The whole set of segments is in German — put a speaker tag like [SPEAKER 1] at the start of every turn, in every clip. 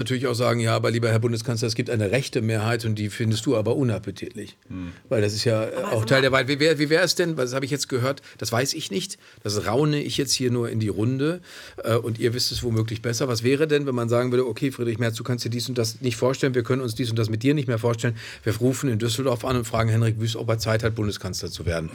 [SPEAKER 1] natürlich auch sagen, ja, aber lieber Herr Bundeskanzler, es gibt eine rechte Mehrheit und die findest du aber unappetitlich. Weil das ist ja auch Teil der Wahl. Wie wäre es denn, was habe ich jetzt gehört, das weiß ich nicht, das raune ich jetzt hier nur in die Runde und ihr wisst es womöglich besser. Was wäre denn, wenn man sagen würde, okay, Friedrich Merz, du kannst dir dies und das nicht vorstellen, wir können uns dies und das mit dir nicht mehr vorstellen. Wir rufen in Düsseldorf an und fragen Henrik Wüst, ob er Zeit hat, Bundeskanzler zu werden.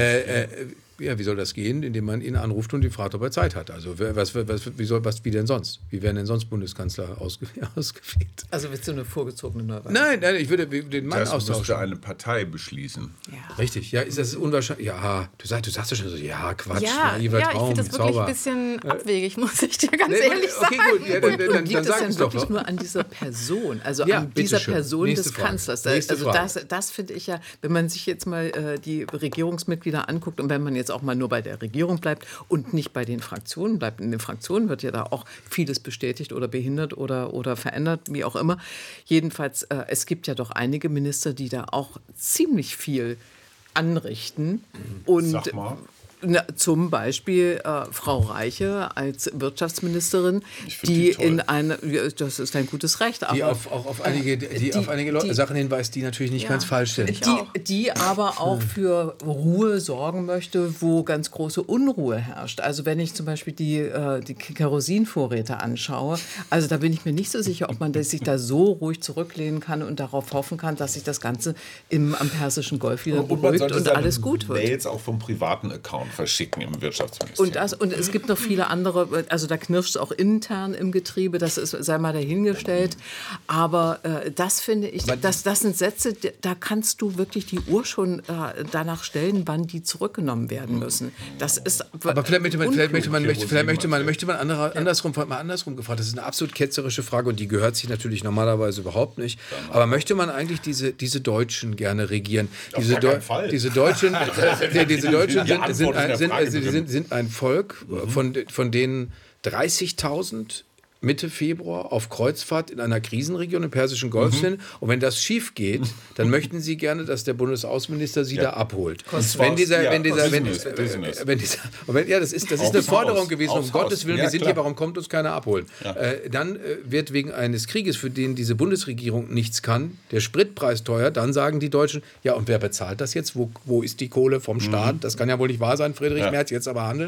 [SPEAKER 1] Ja, wie soll das gehen? Indem man ihn anruft und ihn fragt, ob er Zeit hat. Also wie denn sonst? Wie werden denn sonst Bundeskanzler ausgewählt?
[SPEAKER 2] Also willst du eine vorgezogene Neuwahl?
[SPEAKER 1] Nein, ich würde den Mann austauschen.
[SPEAKER 3] Das müsste eine Partei beschließen.
[SPEAKER 2] Ja.
[SPEAKER 1] Richtig, ja, ist das unwahrscheinlich? Ja, du sagst ja schon so, ja, Quatsch,
[SPEAKER 4] ich
[SPEAKER 1] naiver Traum,
[SPEAKER 4] finde das wirklich
[SPEAKER 1] Zauber.
[SPEAKER 4] ein bisschen abwegig, muss ich dir ganz ehrlich sagen.
[SPEAKER 1] Okay, gut, ja, dann
[SPEAKER 2] Liegt es
[SPEAKER 1] sag
[SPEAKER 2] denn
[SPEAKER 1] es doch.
[SPEAKER 2] wirklich nur an dieser Person, also
[SPEAKER 1] Ja,
[SPEAKER 2] an dieser
[SPEAKER 1] bitteschön.
[SPEAKER 2] Person
[SPEAKER 1] Nächste
[SPEAKER 2] des
[SPEAKER 1] Frage.
[SPEAKER 2] Kanzlers?
[SPEAKER 1] Nächste
[SPEAKER 2] Also
[SPEAKER 1] Frage.
[SPEAKER 2] das finde ich ja, wenn man sich jetzt mal die Regierungsmitglieder anguckt und wenn man jetzt auch mal nur bei der Regierung bleibt und nicht bei den Fraktionen bleibt. In den Fraktionen wird ja da auch vieles bestätigt oder behindert oder verändert, wie auch immer. Jedenfalls, es gibt ja doch einige Minister, die da auch ziemlich viel anrichten. Und
[SPEAKER 3] Sag mal.
[SPEAKER 2] Zum Beispiel Frau Reiche als Wirtschaftsministerin,
[SPEAKER 3] die toll.
[SPEAKER 2] in eine, das ist ein gutes Recht, aber
[SPEAKER 1] Die auf einige Sachen hinweist, die natürlich nicht ganz falsch sind.
[SPEAKER 2] die aber auch für Ruhe sorgen möchte, wo ganz große Unruhe herrscht. Also wenn ich zum Beispiel die Kerosinvorräte anschaue, also da bin ich mir nicht so sicher, ob man sich da so ruhig zurücklehnen kann und darauf hoffen kann, dass sich das Ganze am Persischen Golf wieder beruhigt und alles gut wird.
[SPEAKER 3] Mails auch vom privaten Account verschicken im Wirtschaftsministerium.
[SPEAKER 2] Und es gibt noch viele andere, also da knirscht es auch intern im Getriebe, das sei mal dahingestellt. Aber das finde ich, das sind Sätze, da kannst du wirklich die Uhr schon danach stellen, wann die zurückgenommen werden müssen. Das ist
[SPEAKER 1] Aber vielleicht möchte man andersrum gefragt. Das ist eine absolut ketzerische Frage und die gehört sich natürlich normalerweise überhaupt nicht. Aber möchte man eigentlich diese Deutschen gerne regieren? Diese Deutschen sind ein Volk, von denen 30.000 Mitte Februar auf Kreuzfahrt in einer Krisenregion im Persischen Golf sind. Und wenn das schief geht, dann möchten sie gerne, dass der Bundesaußenminister sie da abholt. Das ist eine Forderung gewesen, um Gottes Willen, wir sind hier, warum kommt uns keiner abholen? Ja. Dann wird wegen eines Krieges, für den diese Bundesregierung nichts kann, der Spritpreis teuer, dann sagen die Deutschen, ja und wer bezahlt das jetzt? Wo ist die Kohle vom Staat? Das kann ja wohl nicht wahr sein, Friedrich Merz, jetzt aber handeln.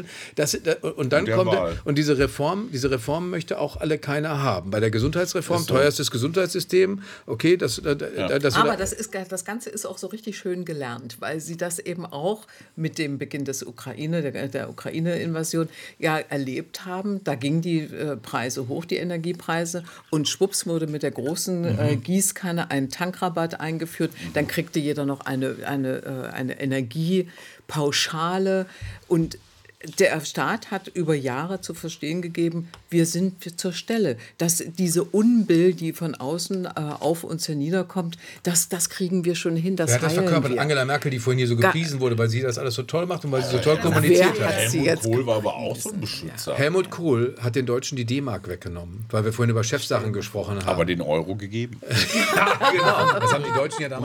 [SPEAKER 1] Und diese Reform möchte auch alle keiner haben. Bei der Gesundheitsreform, teuerstes Gesundheitssystem, okay,
[SPEAKER 2] aber das Ganze ist auch so richtig schön gelernt, weil sie das eben auch mit dem Beginn der Ukraine-Invasion ja erlebt haben. Da gingen die Preise hoch, die Energiepreise, und schwupps wurde mit der großen Gießkanne ein Tankrabatt eingeführt. Dann kriegte jeder noch eine Energiepauschale und der Staat hat über Jahre zu verstehen gegeben, wir sind zur Stelle. Dass diese Unbill, die von außen auf uns herniederkommt, das kriegen wir schon hin. Wer
[SPEAKER 1] hat das verkörpert? Angela Merkel, die vorhin hier so gepriesen wurde, weil sie das alles so toll macht und weil sie so toll kommuniziert hat.
[SPEAKER 3] Helmut Kohl war aber auch so ein Beschützer.
[SPEAKER 1] Helmut Kohl hat den Deutschen die D-Mark weggenommen, weil wir vorhin über Chefsachen gesprochen haben.
[SPEAKER 3] Aber den Euro gegeben.
[SPEAKER 1] Genau. Das haben die Deutschen ja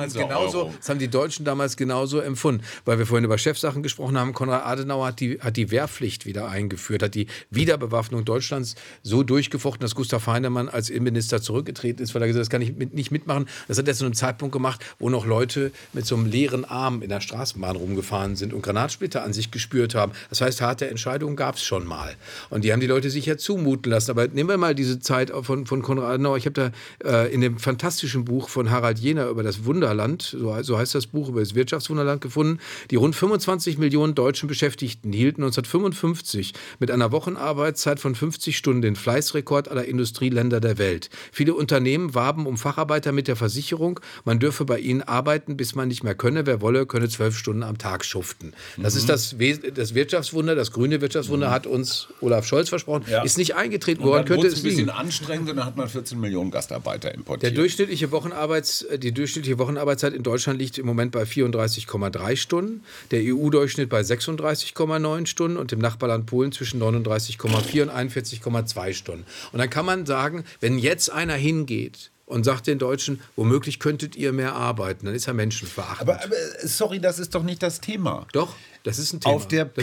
[SPEAKER 1] damals genauso empfunden. Weil wir vorhin über Chefsachen gesprochen haben. Konrad Adenauer hat die Wehrpflicht wieder eingeführt, hat die Wiederbewaffnung Deutschlands so durchgefochten, dass Gustav Heinemann als Innenminister zurückgetreten ist, weil er gesagt hat, das kann ich nicht mitmachen. Das hat er zu einem Zeitpunkt gemacht, wo noch Leute mit so einem leeren Arm in der Straßenbahn rumgefahren sind und Granatsplitter an sich gespürt haben. Das heißt, harte Entscheidungen gab es schon mal. Und die haben die Leute sich ja zumuten lassen. Aber nehmen wir mal diese Zeit von Konrad Adenauer. Ich habe da in dem fantastischen Buch von Harald Jehner über das Wunderland, so heißt das Buch, über das Wirtschaftswunderland gefunden, die rund 25 Millionen deutschen Beschäftigten hielten 1955 mit einer Wochenarbeitszeit von 50 Stunden den Fleißrekord aller Industrieländer der Welt. Viele Unternehmen warben um Facharbeiter mit der Versicherung, man dürfe bei ihnen arbeiten, bis man nicht mehr könne. Wer wolle, könne 12 Stunden am Tag schuften. Das ist das Wirtschaftswunder, das grüne Wirtschaftswunder hat uns Olaf Scholz versprochen. Ja. Ist nicht eingetreten worden, könnte es liegen.
[SPEAKER 3] Ein bisschen anstrengend und dann hat man 14 Millionen Gastarbeiter importiert.
[SPEAKER 1] Die durchschnittliche Wochenarbeitszeit in Deutschland liegt im Moment bei 34,3 Stunden, der EU-Durchschnitt bei 36,9 Stunden und im Nachbarland Polen zwischen 39,4 und 41,2 Stunden. Und dann kann man sagen, wenn jetzt einer hingeht und sagt den Deutschen, womöglich könntet ihr mehr arbeiten, dann ist er menschenverachtend.
[SPEAKER 3] Aber sorry, das ist doch nicht das Thema.
[SPEAKER 1] Doch, das ist ein Thema.
[SPEAKER 3] Auf der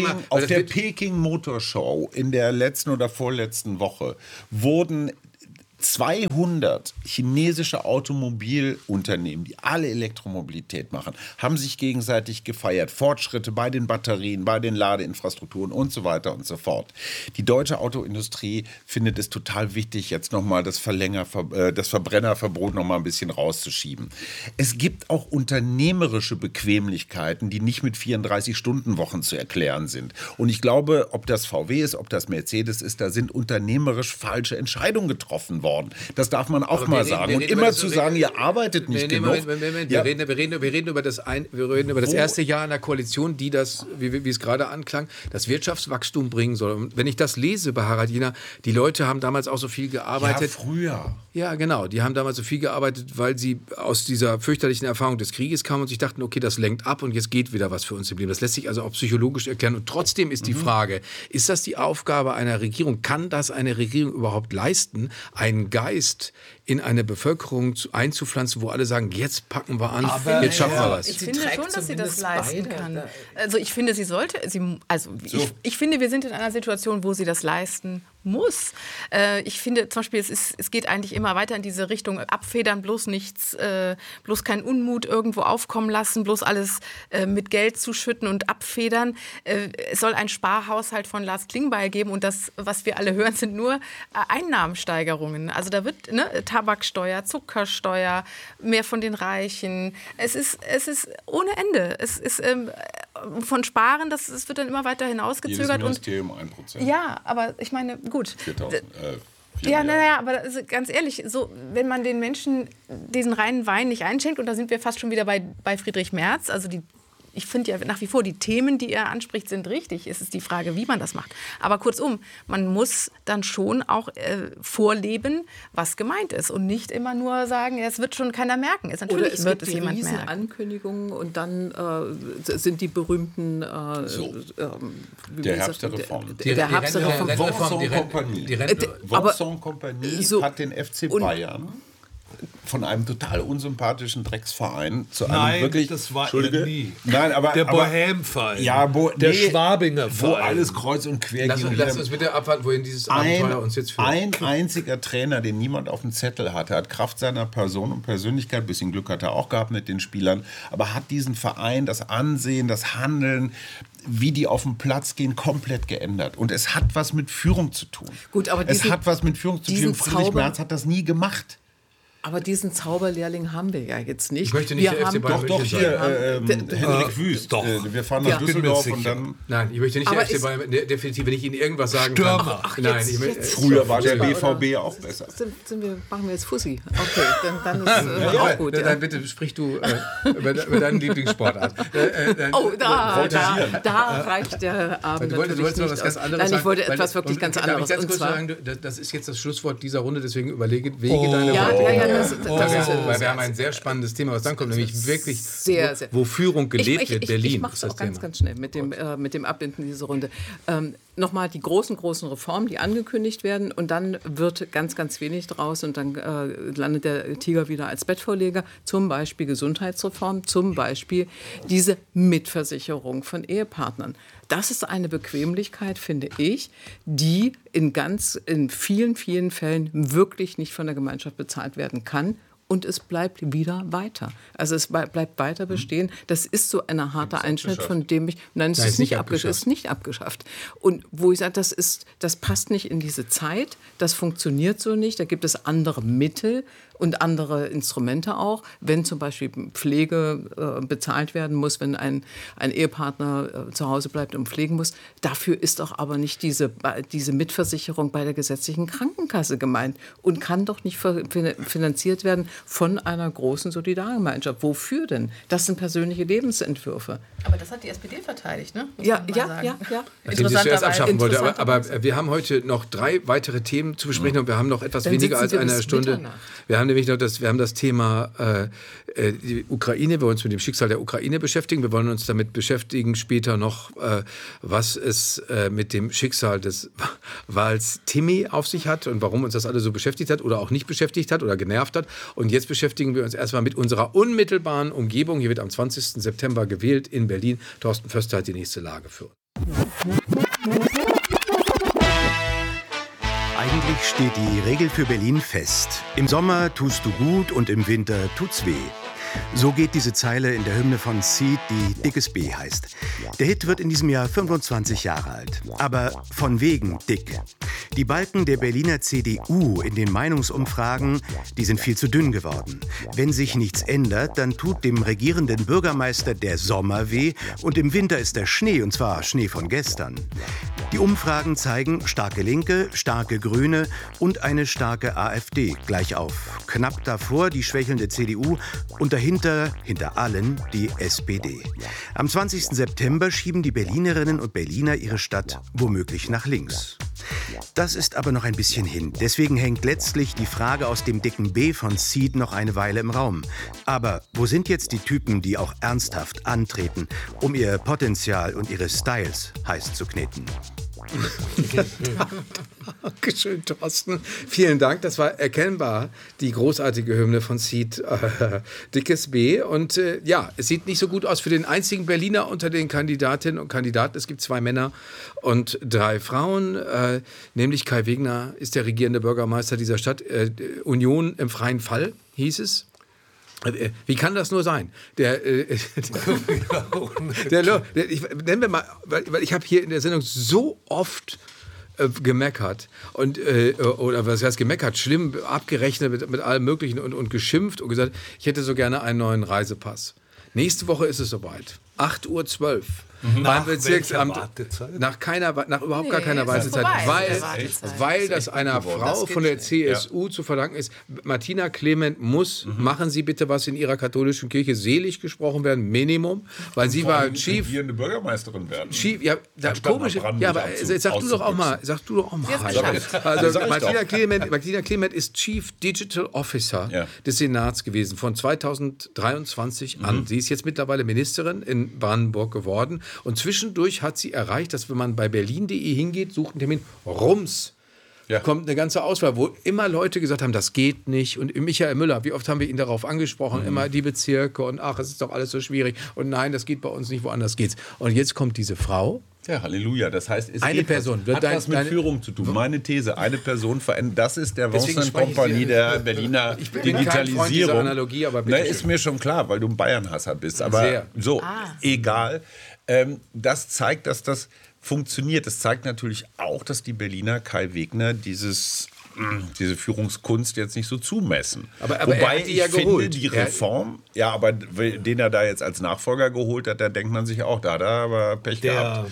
[SPEAKER 3] Peking Motor Show in der letzten oder vorletzten Woche wurden 200 chinesische Automobilunternehmen, die alle Elektromobilität machen, haben sich gegenseitig gefeiert. Fortschritte bei den Batterien, bei den Ladeinfrastrukturen und so weiter und so fort. Die deutsche Autoindustrie findet es total wichtig, jetzt nochmal das Verbrennerverbot nochmal ein bisschen rauszuschieben. Es gibt auch unternehmerische Bequemlichkeiten, die nicht mit 34-Stunden-Wochen zu erklären sind. Und ich glaube, ob das VW ist, ob das Mercedes ist, da sind unternehmerisch falsche Entscheidungen getroffen worden. Das darf man auch mal sagen. Und immer zu sagen, ihr arbeitet nicht genug.
[SPEAKER 1] Wir reden über das erste Jahr in der Koalition, die das, wie es gerade anklang, das Wirtschaftswachstum bringen soll. Und wenn ich das lese bei Harald Jena, die Leute haben damals auch so viel gearbeitet.
[SPEAKER 3] Ja, früher.
[SPEAKER 1] Ja, genau. Die haben damals so viel gearbeitet, weil sie aus dieser fürchterlichen Erfahrung des Krieges kamen und sich dachten, okay, das lenkt ab und jetzt geht wieder was für uns im Leben. Das lässt sich also auch psychologisch erklären. Und trotzdem ist die Frage, ist das die Aufgabe einer Regierung? Kann das eine Regierung überhaupt leisten, einen Geist in eine Bevölkerung einzupflanzen, wo alle sagen, jetzt packen wir an, jetzt schaffen wir was?
[SPEAKER 4] Ich finde schon, dass sie das leisten kann. Also ich finde, sie sollte, ich finde, wir sind in einer Situation, wo sie das leisten muss. Ich finde zum Beispiel, es geht eigentlich immer weiter in diese Richtung, abfedern, bloß nichts, bloß keinen Unmut irgendwo aufkommen lassen, bloß alles mit Geld zuschütten und abfedern. Es soll ein Sparhaushalt von Lars Klingbeil geben und das, was wir alle hören, sind nur Einnahmensteigerungen. Also da wird Tabaksteuer, Zuckersteuer, mehr von den Reichen. Es ist ohne Ende. Es ist von Sparen, das wird dann immer weiter hinausgezögert.
[SPEAKER 3] Jedes Ministerium 1%.
[SPEAKER 4] Ja, aber ich meine, gut.
[SPEAKER 3] 4.000.
[SPEAKER 4] Ja, naja, aber also ganz ehrlich, so, wenn man den Menschen diesen reinen Wein nicht einschenkt, und da sind wir fast schon wieder bei Friedrich Merz, also ich finde ja nach wie vor, die Themen, die er anspricht, sind richtig. Es ist die Frage, wie man das macht. Aber kurzum, man muss dann schon auch vorleben, was gemeint ist und nicht immer nur sagen, es wird schon keiner merken. Natürlich
[SPEAKER 2] es
[SPEAKER 4] wird
[SPEAKER 2] gibt
[SPEAKER 4] es jemand merken.
[SPEAKER 2] Ankündigungen und dann sind die berühmten
[SPEAKER 3] der Herbst der Reform.
[SPEAKER 2] Der Herbst der Reform.
[SPEAKER 3] Vincent Kompanie hat den FC Bayern von einem total unsympathischen Drecksverein zu einem wirklich...
[SPEAKER 5] das war er nie.
[SPEAKER 3] Nein, aber...
[SPEAKER 5] Der Bohem-Verein.
[SPEAKER 3] Ja, der
[SPEAKER 5] Schwabinger Verein.
[SPEAKER 3] Wo alles kreuz und quer ging.
[SPEAKER 1] Lass uns bitte abwarten, wohin dieses Abenteuer uns jetzt führt.
[SPEAKER 3] Ein einziger Trainer, den niemand auf dem Zettel hatte, hat Kraft seiner Person und Persönlichkeit, ein bisschen Glück hat er auch gehabt mit den Spielern, aber hat diesen Verein, das Ansehen, das Handeln, wie die auf den Platz gehen, komplett geändert. Und es hat was mit Führung zu tun.
[SPEAKER 2] Gut, aber
[SPEAKER 3] Friedrich Merz hat das nie gemacht.
[SPEAKER 2] Aber diesen Zauberlehrling haben wir ja jetzt nicht.
[SPEAKER 1] Ich möchte nicht
[SPEAKER 2] wir
[SPEAKER 1] FC Bayern
[SPEAKER 3] Doch, hier, Henrik Wüst.
[SPEAKER 5] Doch.
[SPEAKER 3] Wir fahren nach Düsseldorf und dann...
[SPEAKER 1] Nein, ich möchte nicht der FC Bayern, definitiv, wenn ich Ihnen irgendwas sagen kann. Nein,
[SPEAKER 3] früher war der BVB auch besser.
[SPEAKER 2] Machen wir jetzt Fussi. Okay, dann ist auch gut.
[SPEAKER 1] Dann bitte sprich du über deine Lieblingssportart.
[SPEAKER 2] Da reicht der Abend.
[SPEAKER 1] Du wolltest noch was ganz anderes sagen.
[SPEAKER 2] Nein, ich wollte etwas wirklich ganz anderes.
[SPEAKER 1] Darf ich ganz kurz sagen, das ist jetzt das Schlusswort dieser Runde, deswegen wege deine Worte. Weil wir haben ein sehr spannendes Thema, was dann kommt, nämlich wirklich, wo Führung gelebt wird, Berlin.
[SPEAKER 2] Ich mache es auch ganz schnell mit dem Abbinden dieser Runde. Nochmal die großen Reformen, die angekündigt werden und dann wird ganz wenig draus und dann landet der Tiger wieder als Bettvorleger. Zum Beispiel Gesundheitsreform, zum Beispiel diese Mitversicherung von Ehepartnern. Das ist eine Bequemlichkeit, finde ich, die in vielen Fällen wirklich nicht von der Gemeinschaft bezahlt werden kann. Und es bleibt wieder weiter. Also es bleibt weiter bestehen. Das ist so ein harter Einschnitt, von dem ich... Nein, es ist nicht abgeschafft. Es ist nicht abgeschafft. Und wo ich sage, das passt nicht in diese Zeit, das funktioniert so nicht. Da gibt es andere Mittel und andere Instrumente auch. Wenn zum Beispiel Pflege bezahlt werden muss, wenn ein Ehepartner zu Hause bleibt und pflegen muss. Dafür ist doch aber nicht diese Mitversicherung bei der gesetzlichen Krankenkasse gemeint und kann doch nicht finanziert werden von einer großen Solidargemeinschaft. Wofür denn? Das sind persönliche Lebensentwürfe.
[SPEAKER 4] Aber das hat die SPD verteidigt, ne?
[SPEAKER 2] Ja.
[SPEAKER 1] Nachdem sie es zuerst abschaffen wollte. Aber wir haben heute noch 3 weitere Themen zu besprechen und wir haben noch etwas weniger als eine Stunde.
[SPEAKER 2] Mitternacht.
[SPEAKER 1] Wir haben nämlich noch das Thema die Ukraine. Wir wollen uns mit dem Schicksal der Ukraine beschäftigen. Wir wollen uns damit beschäftigen später noch, was es mit dem Schicksal des Wals Timmy auf sich hat und warum uns das alle so beschäftigt hat oder auch nicht beschäftigt hat oder genervt hat. Und jetzt beschäftigen wir uns erstmal mit unserer unmittelbaren Umgebung. Hier wird am 20. September gewählt in Berlin. Thorsten Förster hat die nächste Lage für uns.
[SPEAKER 6] Eigentlich steht die Regel für Berlin fest. Im Sommer tust du gut und im Winter tut's weh. So geht diese Zeile in der Hymne von Seeed, die Dickes B heißt. Der Hit wird in diesem Jahr 25 Jahre alt. Aber von wegen dick. Die Balken der Berliner CDU in den Meinungsumfragen, die sind viel zu dünn geworden. Wenn sich nichts ändert, dann tut dem regierenden Bürgermeister der Sommer weh und im Winter ist der Schnee, und zwar Schnee von gestern. Die Umfragen zeigen starke Linke, starke Grüne und eine starke AfD gleich auf. Knapp davor die schwächelnde CDU und dahinter, hinter allen, die SPD. Am 20. September schieben die Berlinerinnen und Berliner ihre Stadt womöglich nach links. Das ist aber noch ein bisschen hin. Deswegen hängt letztlich die Frage aus dem dicken B von Seeed noch eine Weile im Raum. Aber wo sind jetzt die Typen, die auch ernsthaft antreten, um ihr Potenzial und ihre Styles heiß zu kneten?
[SPEAKER 1] Dankeschön, Thorsten. Vielen Dank. Das war erkennbar die großartige Hymne von Seeed, Dickes B. Und ja, es sieht nicht so gut aus für den einzigen Berliner unter den Kandidatinnen und Kandidaten. Es gibt 2 Männer und 3 Frauen. Nämlich Kai Wegner ist der regierende Bürgermeister dieser Stadt. Union im freien Fall hieß es. Wie kann das nur sein? Nennen wir mal, weil ich habe hier in der Sendung so oft gemeckert und oder was heißt gemeckert, schlimm abgerechnet mit allem Möglichen und geschimpft und gesagt, ich hätte so gerne einen neuen Reisepass. Nächste Woche ist es soweit. 8:12 Uhr. Beim Bezirksamt. Nach überhaupt gar keiner Wartezeit. Weil das einer Frau von der CSU zu verdanken ist. Martina Clement muss, machen Sie bitte was in Ihrer katholischen Kirche, selig gesprochen werden, Minimum. Weil sie war Chief.
[SPEAKER 3] Regierende Bürgermeisterin werden.
[SPEAKER 1] Chief, ja, komisch. Ja, aber sag du doch auch mal. Also Martina Clement ist Chief Digital Officer des Senats gewesen von 2023 an. Sie ist jetzt mittlerweile Ministerin in Brandenburg geworden. Und zwischendurch hat sie erreicht, dass wenn man bei berlin.de hingeht, sucht einen Termin, rums, kommt eine ganze Auswahl, wo immer Leute gesagt haben, das geht nicht. Und Michael Müller, wie oft haben wir ihn darauf angesprochen, immer die Bezirke und ach, es ist doch alles so schwierig. Und nein, das geht bei uns nicht, woanders geht's. Und jetzt kommt diese Frau.
[SPEAKER 3] Ja, Halleluja. Das heißt, es
[SPEAKER 1] eine Person
[SPEAKER 3] hat was mit Führung zu tun. Meine These, eine Person verändert. Das ist der Vincent Kompanie der Berliner Digitalisierung. Dieser Analogie, aber bitte ist mir schon klar, weil du ein Bayern-Hasser bist. Aber egal. Das zeigt, dass das funktioniert. Das zeigt natürlich auch, dass die Berliner Kai Wegner diese Führungskunst jetzt nicht so zumessen.
[SPEAKER 1] Aber
[SPEAKER 3] wobei
[SPEAKER 1] ich finde,
[SPEAKER 3] die Reform, aber den er da jetzt als Nachfolger geholt hat, da denkt man sich auch, da hat er aber Pech gehabt.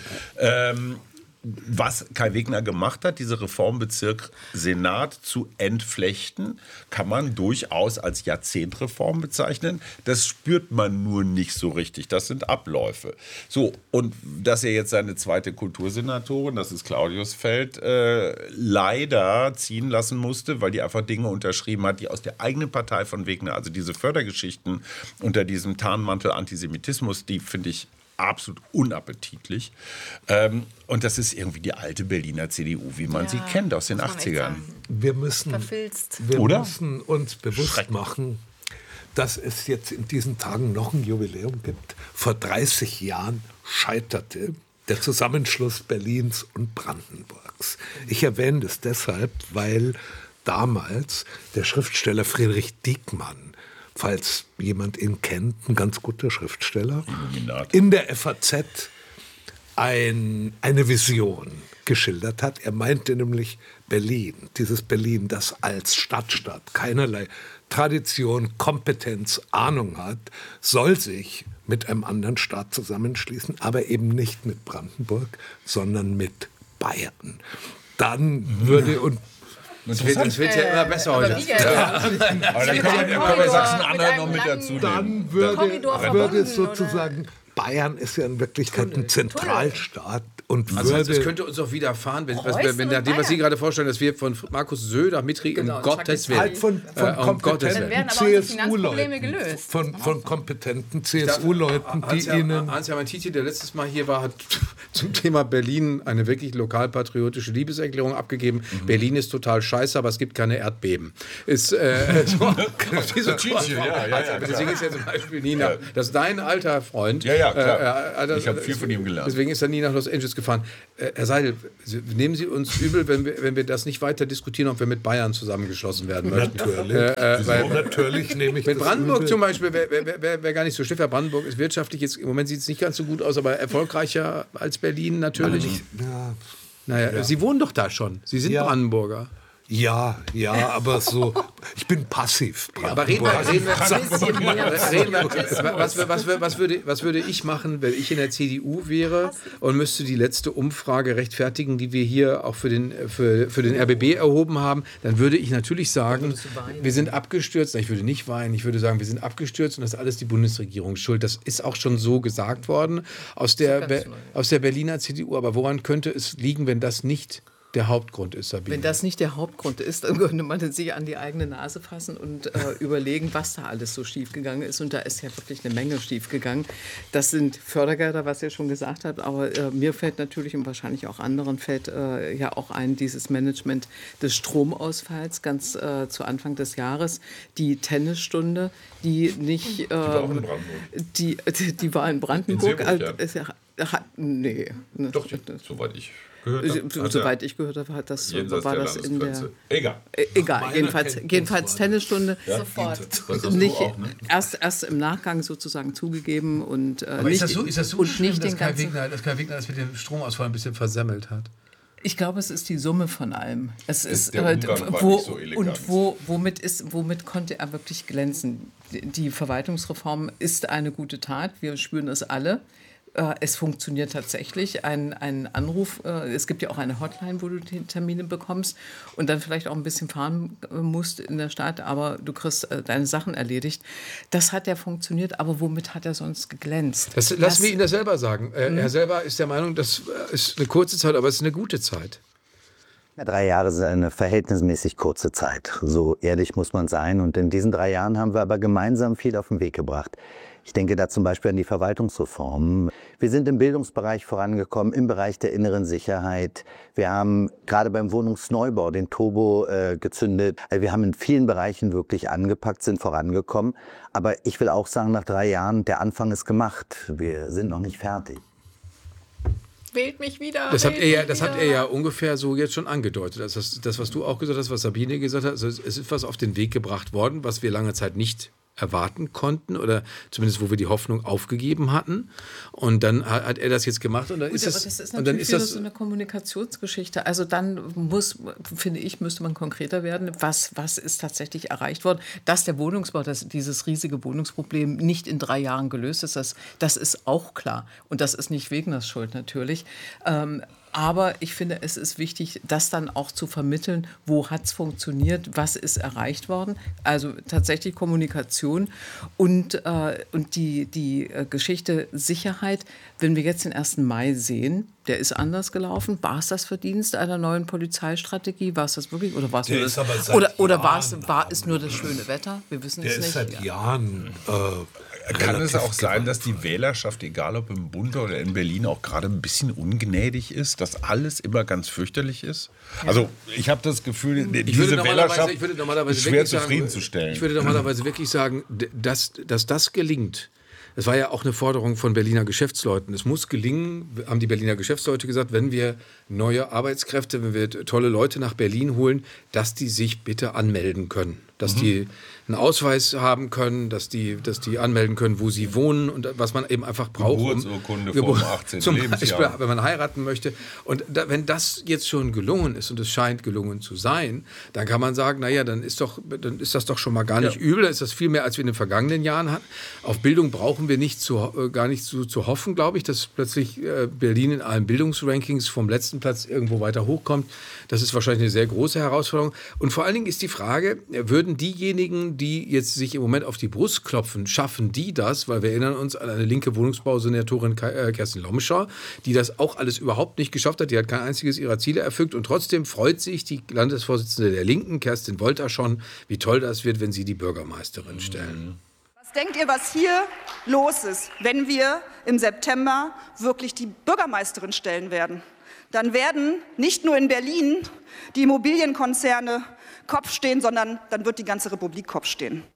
[SPEAKER 3] Was Kai Wegner gemacht hat, diese Reformbezirk Senat zu entflechten, kann man durchaus als Jahrzehntreform bezeichnen. Das spürt man nur nicht so richtig. Das sind Abläufe. So, und dass er jetzt seine zweite Kultursenatorin, das ist Claudiusfeld, leider ziehen lassen musste, weil die einfach Dinge unterschrieben hat, die aus der eigenen Partei von Wegner, also diese Fördergeschichten unter diesem Tarnmantel Antisemitismus, die finde ich absolut unappetitlich. Und das ist irgendwie die alte Berliner CDU, wie man sie kennt aus den 80ern.
[SPEAKER 5] Wir müssen uns bewusst machen, dass es jetzt in diesen Tagen noch ein Jubiläum gibt. Vor 30 Jahren scheiterte der Zusammenschluss Berlins und Brandenburgs. Ich erwähne das deshalb, weil damals der Schriftsteller Friedrich Diekmann, falls jemand ihn kennt, ein ganz guter Schriftsteller, in der FAZ eine Vision geschildert hat. Er meinte nämlich Berlin, dieses Berlin, das als Stadtstaat keinerlei Tradition, Kompetenz, Ahnung hat, soll sich mit einem anderen Staat zusammenschließen, aber eben nicht mit Brandenburg, sondern mit Bayern. Dann würde
[SPEAKER 1] Das wird ja immer besser heute.
[SPEAKER 3] Aber dann können wir Sachsen-Anhalt noch mit dazu nehmen.
[SPEAKER 5] Dann würde sozusagen, Bayern ist ja in Wirklichkeit ein Zentralstaat. Und
[SPEAKER 1] das könnte uns auch widerfahren, wenn nachdem, was Sie gerade vorstellen, dass wir von Markus Söder mitkriegen, um Gottes Willen.
[SPEAKER 5] Halt von kompetenten CSU-Leuten. Von kompetenten CSU-Leuten, die Ihnen...
[SPEAKER 1] Hans-Hermann Tietjen, der letztes Mal hier war, hat zum Thema Berlin eine wirklich lokalpatriotische Liebeserklärung abgegeben. Berlin ist total scheiße, aber es gibt keine Erdbeben. Ist diese Deswegen ist ja zum Beispiel Nina, dass dein alter Freund
[SPEAKER 3] Ja, klar. Ich habe viel von ihm gelernt.
[SPEAKER 1] Deswegen ist er nie nach Los Angeles gefahren. Herr Seidel, nehmen Sie uns übel, wenn wir das nicht weiter diskutieren, ob wir mit Bayern zusammengeschlossen werden möchten.
[SPEAKER 5] Natürlich nehme ich
[SPEAKER 1] mit Brandenburg zum Beispiel wäre gar nicht so schlimm. Brandenburg ist wirtschaftlich jetzt, im Moment sieht es nicht ganz so gut aus, aber erfolgreicher als Berlin natürlich. Naja, Sie wohnen doch da schon. Sie sind Brandenburger.
[SPEAKER 5] Ja, aber so, ich bin passiv.
[SPEAKER 1] Aber was würde ich machen, wenn ich in der CDU wäre und müsste die letzte Umfrage rechtfertigen, die wir hier auch für den RBB erhoben haben? Dann würde ich natürlich sagen, wir sind abgestürzt. Ich würde nicht weinen, ich würde sagen, wir sind abgestürzt und das ist alles die Bundesregierung schuld. Das ist auch schon so gesagt worden aus der Berliner CDU. Aber woran könnte es liegen, wenn das nicht der Hauptgrund ist, Sabine?
[SPEAKER 2] Wenn das nicht der Hauptgrund ist, dann könnte man sich an die eigene Nase fassen und überlegen, was da alles so schiefgegangen ist. Und da ist ja wirklich eine Menge schiefgegangen. Das sind Fördergelder, was ihr schon gesagt habt. Aber mir fällt natürlich und wahrscheinlich auch anderen fällt ja auch ein, dieses Management des Stromausfalls ganz zu Anfang des Jahres. Die Tennisstunde, die nicht...
[SPEAKER 7] die war auch in Brandenburg.
[SPEAKER 2] Die war in Brandenburg.
[SPEAKER 7] In Seeburg,
[SPEAKER 2] nee.
[SPEAKER 7] Doch, soweit ich gehört habe.
[SPEAKER 2] Soweit ich gehört habe, war das in der...
[SPEAKER 7] Egal.
[SPEAKER 2] Jedenfalls Tennisstunde.
[SPEAKER 7] Ja?
[SPEAKER 2] Sofort.
[SPEAKER 7] Das
[SPEAKER 2] Nicht,
[SPEAKER 7] auch, ne?
[SPEAKER 2] erst im Nachgang sozusagen zugegeben und
[SPEAKER 1] aber
[SPEAKER 2] nicht,
[SPEAKER 1] ist das so
[SPEAKER 2] und
[SPEAKER 1] schlimm,
[SPEAKER 2] nicht
[SPEAKER 1] dass
[SPEAKER 2] den
[SPEAKER 1] Kai
[SPEAKER 2] ganzen...
[SPEAKER 1] Wegner das mit dem Stromausfall ein bisschen versemmelt hat?
[SPEAKER 2] Ich glaube, es ist die Summe von allem. Es ist
[SPEAKER 7] der Umgang war nicht so elegant.
[SPEAKER 2] Womit konnte er wirklich glänzen? Die Verwaltungsreform ist eine gute Tat. Wir spüren es alle. Es funktioniert tatsächlich. Ein Anruf, es gibt ja auch eine Hotline, wo du die Termine bekommst und dann vielleicht auch ein bisschen fahren musst in der Stadt, aber du kriegst deine Sachen erledigt. Das hat ja funktioniert, aber womit hat er sonst geglänzt?
[SPEAKER 1] Lassen wir ihn das selber sagen. Er selber ist der Meinung, das ist eine kurze Zeit, aber es ist eine gute Zeit.
[SPEAKER 8] Ja, 3 Jahre sind eine verhältnismäßig kurze Zeit. So ehrlich muss man sein. Und in diesen 3 Jahren haben wir aber gemeinsam viel auf den Weg gebracht. Ich denke da zum Beispiel an die Verwaltungsreform. Wir sind im Bildungsbereich vorangekommen, im Bereich der inneren Sicherheit. Wir haben gerade beim Wohnungsneubau den Turbo gezündet. Wir haben in vielen Bereichen wirklich angepackt, sind vorangekommen. Aber ich will auch sagen, nach 3 Jahren, der Anfang ist gemacht. Wir sind noch nicht fertig.
[SPEAKER 4] Wählt mich wieder.
[SPEAKER 1] Das habt ihr ja ungefähr so jetzt schon angedeutet. Das, was du auch gesagt hast, was Sabine gesagt hat, also es ist was auf den Weg gebracht worden, was wir lange Zeit nicht erwarten konnten oder zumindest wo wir die Hoffnung aufgegeben hatten und dann hat er das jetzt gemacht und dann ist
[SPEAKER 2] das ist natürlich wieder so eine Kommunikationsgeschichte. Also dann müsste man konkreter werden, was ist tatsächlich erreicht worden, dass der Wohnungsbau, dieses riesige Wohnungsproblem nicht in 3 Jahren gelöst ist, das ist auch klar und das ist nicht Wegners Schuld natürlich. Aber ich finde, es ist wichtig, das dann auch zu vermitteln, wo hat es funktioniert, was ist erreicht worden. Also tatsächlich Kommunikation und die Geschichte Sicherheit. Wenn wir jetzt den 1. Mai sehen, der ist anders gelaufen. War es das Verdienst einer neuen Polizeistrategie? War es das wirklich? Oder war es nur war es nur das schöne Wetter? Wir wissen es nicht.
[SPEAKER 5] Der ist seit Jahren...
[SPEAKER 3] Kann es auch sein, dass die Wählerschaft, egal ob im Bund oder in Berlin, auch gerade ein bisschen ungnädig ist, dass alles immer ganz fürchterlich ist? Ja. Also ich habe das Gefühl, diese Wählerschaft ist schwer zufriedenzustellen.
[SPEAKER 1] Ich würde normalerweise wirklich sagen, dass das gelingt. Das war ja auch eine Forderung von Berliner Geschäftsleuten. Es muss gelingen, haben die Berliner Geschäftsleute gesagt, wenn wir neue Arbeitskräfte, wenn wir tolle Leute nach Berlin holen, dass die sich bitte anmelden können. Dass die einen Ausweis haben können, dass die anmelden können, wo sie wohnen und was man eben einfach braucht.
[SPEAKER 3] Geburtsurkunde vom 18.
[SPEAKER 1] Zum
[SPEAKER 3] Lebensjahr.
[SPEAKER 1] Beispiel, wenn man heiraten möchte. Und wenn das jetzt schon gelungen ist und es scheint gelungen zu sein, dann kann man sagen, naja, dann ist das doch schon mal gar nicht übel. Dann ist das viel mehr, als wir in den vergangenen Jahren hatten. Auf Bildung brauchen wir gar nicht so zu hoffen, glaube ich, dass plötzlich Berlin in allen Bildungsrankings vom letzten Platz irgendwo weiter hochkommt. Das ist wahrscheinlich eine sehr große Herausforderung. Und vor allen Dingen ist die Frage, würden diejenigen, die jetzt sich im Moment auf die Brust klopfen, schaffen die das? Weil wir erinnern uns an eine linke Wohnungsbausenatorin Kerstin Lomscher, die das auch alles überhaupt nicht geschafft hat. Die hat kein einziges ihrer Ziele erfüllt. Und trotzdem freut sich die Landesvorsitzende der Linken, Kerstin Wolter, schon, wie toll das wird, wenn sie die Bürgermeisterin stellen.
[SPEAKER 9] Was denkt ihr, was hier los ist, wenn wir im September wirklich die Bürgermeisterin stellen werden? Dann werden nicht nur in Berlin die Immobilienkonzerne Kopf stehen, sondern dann wird die ganze Republik Kopf stehen.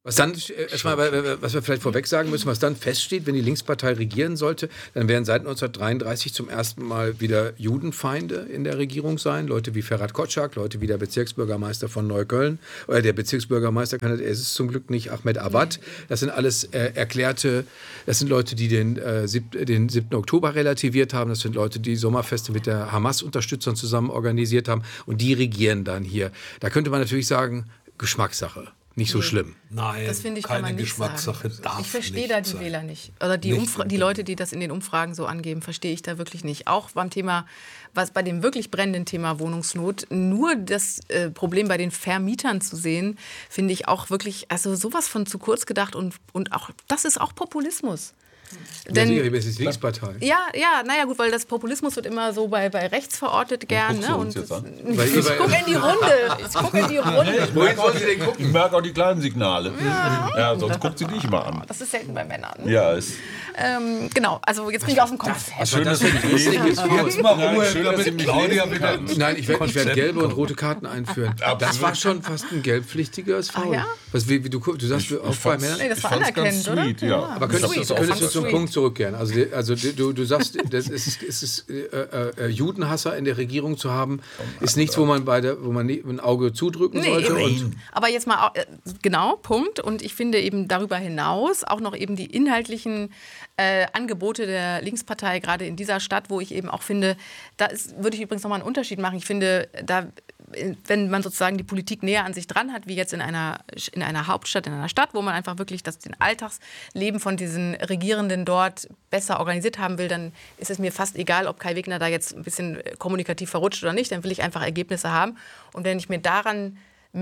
[SPEAKER 1] Was dann erstmal, was wir vielleicht vorweg sagen müssen, was dann feststeht, wenn die Linkspartei regieren sollte, dann werden seit 1933 zum ersten Mal wieder Judenfeinde in der Regierung sein. Leute wie Ferhat Kotschak, Leute wie der Bezirksbürgermeister von Neukölln, oder der Bezirksbürgermeister, er ist es zum Glück nicht, Ahmed Awad. Das sind alles das sind Leute, die den 7. Oktober relativiert haben. Das sind Leute, die Sommerfeste mit der Hamas-Unterstützern zusammen organisiert haben. Und die regieren dann hier. Da könnte man natürlich sagen, Geschmackssache. Nicht so schlimm.
[SPEAKER 5] Nein,
[SPEAKER 4] das finde ich,
[SPEAKER 5] keine
[SPEAKER 4] kann man nicht
[SPEAKER 5] Geschmackssache
[SPEAKER 4] sagen.
[SPEAKER 5] darf
[SPEAKER 4] Ich verstehe
[SPEAKER 5] nicht
[SPEAKER 4] da die
[SPEAKER 5] sein.
[SPEAKER 4] Wähler nicht. Oder die Leute, die das in den Umfragen so angeben, verstehe ich da wirklich nicht. Auch beim Thema, bei dem wirklich brennenden Thema Wohnungsnot, nur das Problem bei den Vermietern zu sehen, finde ich auch wirklich, also sowas von zu kurz gedacht und auch, das ist auch Populismus.
[SPEAKER 1] Denn, ja, das ist die Linkspartei.
[SPEAKER 4] Ja, naja gut, weil das Populismus wird immer so bei rechts verortet gern. Ne? Und
[SPEAKER 3] jetzt an?
[SPEAKER 4] Ich gucke in die Runde.
[SPEAKER 3] Wohin wollen Sie denn gucken? Ich mag auch die kleinen Signale. Ja, sonst guckt sie dich mal an.
[SPEAKER 4] Das ist selten bei Männern.
[SPEAKER 3] Ja,
[SPEAKER 4] genau, also jetzt bin ich aus dem Konzept.
[SPEAKER 3] Schön, dass wir
[SPEAKER 5] Jetzt mal Ruhe, damit Claudia wieder...
[SPEAKER 1] Nein, ich werde gelbe und rote Karten einführen. Das war schon fast ein gelbpflichtiges Foul.
[SPEAKER 4] Ja?
[SPEAKER 1] Du sagst auch bei Männern?
[SPEAKER 4] Nee, das war anerkennend, oder?
[SPEAKER 3] Sweet, ja.
[SPEAKER 1] Aber könntest du zum Punkt zurückkehren? Also du sagst, Judenhasser in der Regierung zu haben, ist nichts, wo man ein Auge zudrücken sollte.
[SPEAKER 4] Aber jetzt mal, genau, Punkt. Und ich finde eben darüber hinaus auch noch eben die inhaltlichen Angebote der Linkspartei, gerade in dieser Stadt, wo ich eben auch finde, würde ich übrigens nochmal einen Unterschied machen. Ich finde, wenn man sozusagen die Politik näher an sich dran hat, wie jetzt in einer Hauptstadt, in einer Stadt, wo man einfach wirklich das Alltagsleben von diesen Regierenden dort besser organisiert haben will, dann ist es mir fast egal, ob Kai Wegner da jetzt ein bisschen kommunikativ verrutscht oder nicht, dann will ich einfach Ergebnisse haben. Und wenn ich mir daran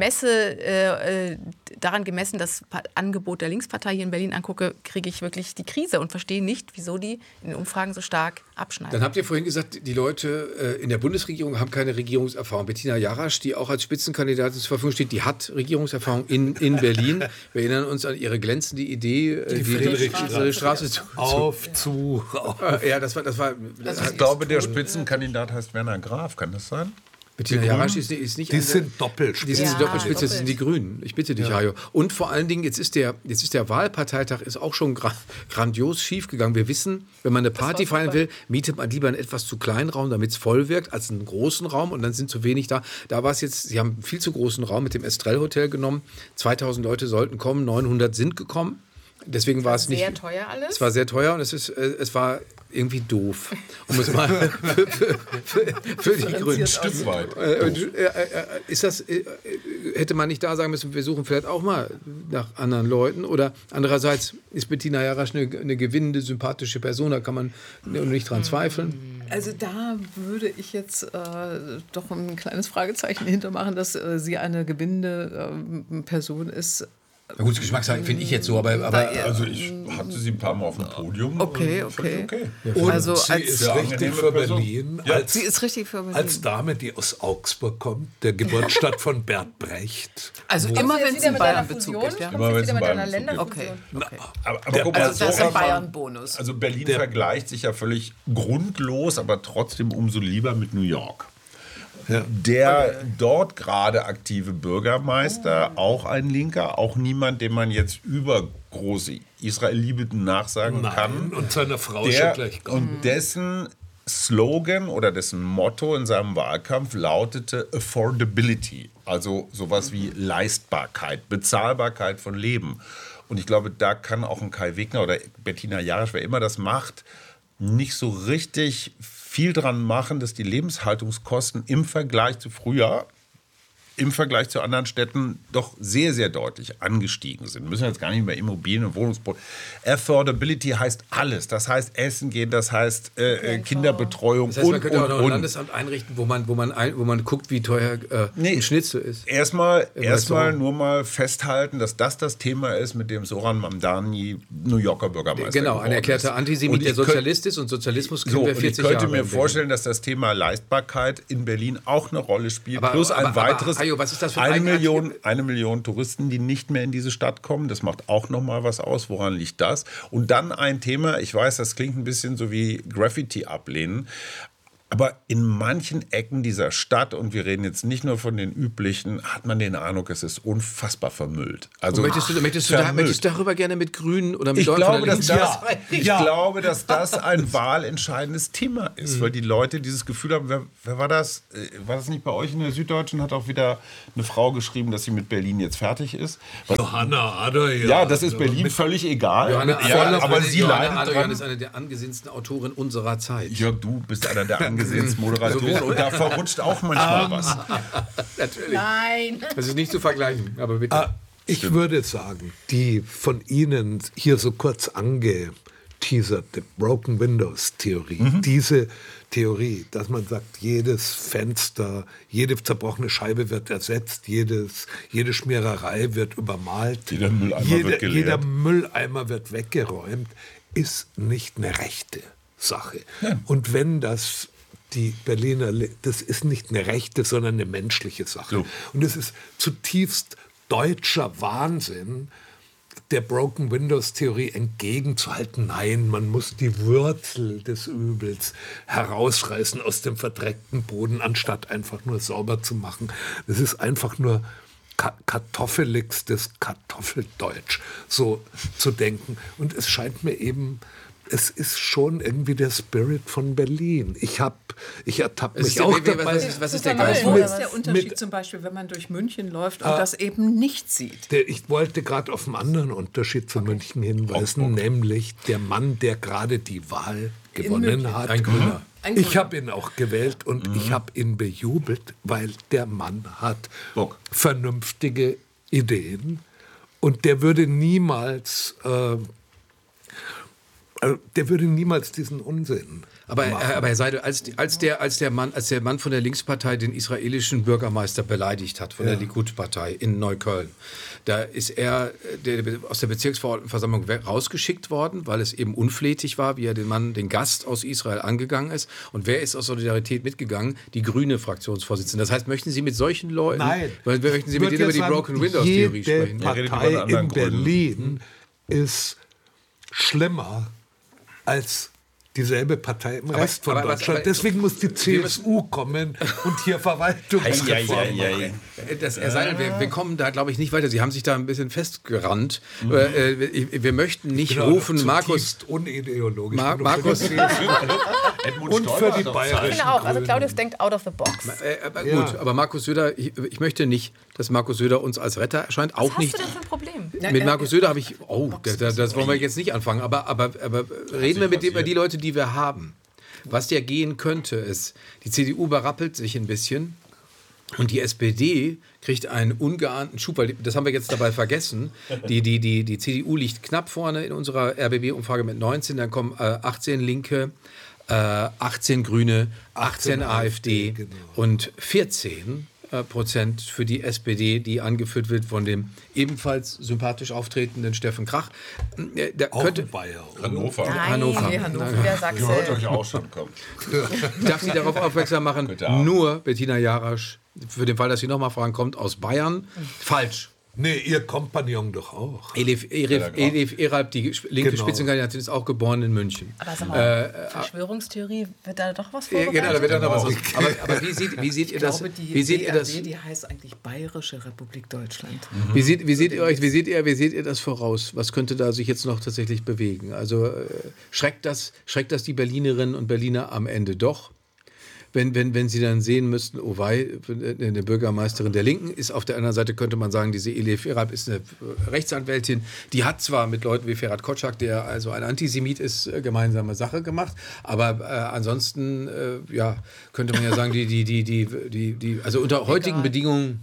[SPEAKER 4] gemessen das Angebot der Linkspartei hier in Berlin angucke, kriege ich wirklich die Krise und verstehe nicht, wieso die in den Umfragen so stark abschneiden.
[SPEAKER 1] Dann habt ihr vorhin gesagt, die Leute in der Bundesregierung haben keine Regierungserfahrung. Bettina Jarasch, die auch als Spitzenkandidatin zur Verfügung steht, die hat Regierungserfahrung in Berlin. Wir erinnern uns an ihre glänzende Idee, die Friedrichstraße
[SPEAKER 5] zu.
[SPEAKER 1] Ja, das war
[SPEAKER 3] ich glaube, der Spitzenkandidat heißt Werner Graf, kann das sein?
[SPEAKER 1] Bettina Jarasch ist nicht...
[SPEAKER 5] Die sind Doppelspitze.
[SPEAKER 1] Die sind Doppelspitze, das sind die Grünen. Ich bitte dich, Hajo. Und vor allen Dingen, jetzt ist der Wahlparteitag ist auch schon grandios schiefgegangen. Wir wissen, wenn man eine Party feiern will, mietet man lieber einen etwas zu kleinen Raum, damit es voll wirkt, als einen großen Raum. Und dann sind zu wenig da. Da war es jetzt, sie haben einen viel zu großen Raum mit dem Estrell Hotel genommen. 2000 Leute sollten kommen, 900 sind gekommen. Deswegen war es nicht...
[SPEAKER 4] Sehr teuer alles.
[SPEAKER 1] Es war sehr teuer und es war irgendwie doof. Um es mal für die Grünen.
[SPEAKER 3] Ein Stück weit.
[SPEAKER 1] Hätte man nicht da sagen müssen, wir suchen vielleicht auch mal nach anderen Leuten? Oder andererseits ist Bettina Jarasch eine gewinnende, sympathische Person, da kann man nicht dran zweifeln.
[SPEAKER 2] Also da würde ich jetzt doch ein kleines Fragezeichen hintermachen, dass sie eine gewinnende Person ist.
[SPEAKER 1] Na gut, Geschmackssache finde ich jetzt so, aber
[SPEAKER 3] also ich hatte sie ein paar Mal auf dem Podium.
[SPEAKER 2] Okay.
[SPEAKER 5] Und
[SPEAKER 2] also
[SPEAKER 5] sie ist richtig für Berlin.
[SPEAKER 2] Sie ist richtig für Berlin.
[SPEAKER 5] Als Dame, die aus Augsburg kommt, der Geburtsstadt von Bert Brecht.
[SPEAKER 2] Also immer, wenn es einen Bayern-Bezug gibt. Ja?
[SPEAKER 3] Immer, wenn es einen Bayern-Bezug gibt.
[SPEAKER 2] Okay.
[SPEAKER 3] Aber guck mal,
[SPEAKER 2] also das ist ein Bayern-Bonus.
[SPEAKER 3] Also Berlin vergleicht sich ja völlig grundlos, aber trotzdem umso lieber mit New York. Ja. Der dort gerade aktive Bürgermeister, auch ein Linker, auch niemand, dem man jetzt über große Israel-Liebe nachsagen kann.
[SPEAKER 5] Und seine Frau schon gleich
[SPEAKER 3] und dessen Slogan oder dessen Motto in seinem Wahlkampf lautete Affordability, also sowas wie Leistbarkeit, Bezahlbarkeit von Leben. Und ich glaube, da kann auch ein Kai Wegner oder Bettina Jarasch, wer immer das macht, nicht so richtig viel dran machen, dass die Lebenshaltungskosten im Vergleich zu früher, im Vergleich zu anderen Städten doch sehr, sehr deutlich angestiegen sind. Wir müssen jetzt gar nicht mehr Immobilien und Wohnungsbau. Affordability heißt alles. Das heißt Essen gehen, das heißt Kinderbetreuung
[SPEAKER 1] das heißt, man könnte auch noch ein Landesamt einrichten, wo man guckt, wie teuer ein Schnitzel ist.
[SPEAKER 3] Erstmal nur mal festhalten, dass das Thema ist, mit dem Zoran Mamdani New Yorker Bürgermeister
[SPEAKER 1] genau, ein erklärter Antisemit, der Sozialist ist und Sozialismus können wir 40 Jahre.
[SPEAKER 3] Ich könnte mir vorstellen, dass das Thema Leistbarkeit in Berlin auch eine Rolle spielt. Plus ein weiteres
[SPEAKER 1] was ist das für
[SPEAKER 3] eine Million Touristen, die nicht mehr in diese Stadt kommen. Das macht auch noch mal was aus. Woran liegt das? Und dann ein Thema, ich weiß, das klingt ein bisschen so wie Graffiti ablehnen. Aber in manchen Ecken dieser Stadt, und wir reden jetzt nicht nur von den üblichen, hat man den Eindruck, es ist unfassbar vermüllt. Also
[SPEAKER 1] möchtest du darüber gerne mit Grünen oder mit
[SPEAKER 3] ich glaube,
[SPEAKER 1] dass
[SPEAKER 3] das ein wahlentscheidendes Thema ist, weil die Leute dieses Gefühl haben, wer war das? War das nicht bei euch in der Süddeutschen? Hat auch wieder eine Frau geschrieben, dass sie mit Berlin jetzt fertig ist.
[SPEAKER 5] Johanna Adler,
[SPEAKER 3] ja, das ist Berlin völlig egal.
[SPEAKER 1] Aber sie leidet dran. ist eine der angesehensten Autoren unserer Zeit.
[SPEAKER 3] Jörg, du bist einer der angesehensten Moderatoren und da verrutscht auch manchmal was.
[SPEAKER 1] Natürlich.
[SPEAKER 4] Nein.
[SPEAKER 1] Das ist nicht zu vergleichen, aber bitte.
[SPEAKER 5] Ich würde sagen, die von Ihnen hier so kurz angeteaserte Broken Windows Theorie, diese Theorie, dass man sagt, jedes Fenster, jede zerbrochene Scheibe wird ersetzt, jede Schmiererei wird übermalt, jeder Mülleimer wird weggeräumt, ist nicht eine rechte Sache. Ja. Und wenn das die Berliner, das ist nicht eine rechte, sondern eine menschliche Sache. So. Und es ist zutiefst deutscher Wahnsinn, der Broken Windows Theorie entgegenzuhalten. Nein, man muss die Wurzel des Übels herausreißen aus dem verdreckten Boden, anstatt einfach nur sauber zu machen. Das ist einfach nur kartoffeligstes Kartoffeldeutsch, so zu denken. Und es scheint mir eben, es ist schon irgendwie der Spirit von Berlin. Ich ertappe mich auch dabei.
[SPEAKER 1] Was ist der Geist?
[SPEAKER 2] Wo ist der Unterschied zum Beispiel, wenn man durch München läuft und das eben nicht sieht?
[SPEAKER 5] Ich wollte gerade auf einen anderen Unterschied zu München hinweisen, nämlich der Mann, der gerade die Wahl gewonnen hat.
[SPEAKER 1] Ein Grüner.
[SPEAKER 5] Ich habe ihn auch gewählt und ich habe ihn bejubelt, weil der Mann hat vernünftige Ideen und der würde niemals diesen Unsinn
[SPEAKER 1] aber
[SPEAKER 5] machen.
[SPEAKER 1] Herr Seidel, als der Mann von der Linkspartei den israelischen Bürgermeister beleidigt hat, von der Likud-Partei in Neukölln, da ist er aus der Bezirksverordnetenversammlung rausgeschickt worden, weil es eben unflätig war, wie er den Gast aus Israel angegangen ist. Und wer ist aus Solidarität mitgegangen? Die grüne Fraktionsvorsitzende. Das heißt, möchten Sie mit solchen Leuten, möchten Sie mit denen über die Broken Windows Theorie sprechen?
[SPEAKER 5] Die Partei in Berlin ist schlimmer als dieselbe Partei im Rest von Deutschland. Deswegen muss die CSU kommen und hier Verwaltungsreform machen.
[SPEAKER 1] Herr Seidel, wir kommen da, glaube ich, nicht weiter. Sie haben sich da ein bisschen festgerannt. Wir möchten nicht rufen, Markus...
[SPEAKER 5] unideologisch.
[SPEAKER 1] Markus...
[SPEAKER 5] und für die bayerischen
[SPEAKER 4] Ich finde auch, also Claudius denkt out of the box.
[SPEAKER 1] Gut, aber Markus Söder, ich möchte nicht, dass Markus Söder uns als Retter erscheint. Auch nicht.
[SPEAKER 4] Was hast du denn für ein Problem?
[SPEAKER 1] Mit Markus Söder habe ich... das wollen wir jetzt nicht anfangen. Aber reden wir mit dem über die Leute, die wir haben. Was der gehen könnte, ist, die CDU berappelt sich ein bisschen und die SPD kriegt einen ungeahnten Schub, weil das haben wir jetzt dabei vergessen. Die CDU liegt knapp vorne in unserer RBB-Umfrage mit 19, dann kommen 18 Linke, 18 Grüne, 18 AfD und 14% für die SPD, die angeführt wird von dem ebenfalls sympathisch auftretenden Steffen Krach. Der könnte
[SPEAKER 5] Bayer.
[SPEAKER 7] Hannover.
[SPEAKER 4] Hannover. Wer sagt
[SPEAKER 7] Gehört euch auch schon, kommt.
[SPEAKER 1] Ich darf Sie darauf aufmerksam machen, nur Bettina Jarasch, für den Fall, dass Sie nochmal fragen, kommt aus Bayern. Falsch.
[SPEAKER 5] Nee, Ihr Kompagnon doch auch.
[SPEAKER 1] Elif Eralp, die linke Spitzenkandidatin, ist auch geboren in München.
[SPEAKER 4] Aber sag mal, Verschwörungstheorie, wird da doch was vorbereitet?
[SPEAKER 1] Genau, da wird noch was. Aber wie seht ihr das? Wie seht ihr das?
[SPEAKER 2] Die heißt eigentlich Bayerische Republik Deutschland.
[SPEAKER 1] Wie seht ihr das voraus? Was könnte da sich jetzt noch tatsächlich bewegen? Also schreckt das die Berlinerinnen und Berliner am Ende doch? Wenn sie dann sehen müssten, oh wei, eine Bürgermeisterin der Linken ist auf der anderen Seite, könnte man sagen, diese Elif Eralp ist eine Rechtsanwältin, die hat zwar mit Leuten wie Ferhat Kotschak, der also ein Antisemit ist, gemeinsame Sache gemacht, aber ansonsten könnte man ja sagen, also unter heutigen Bedingungen,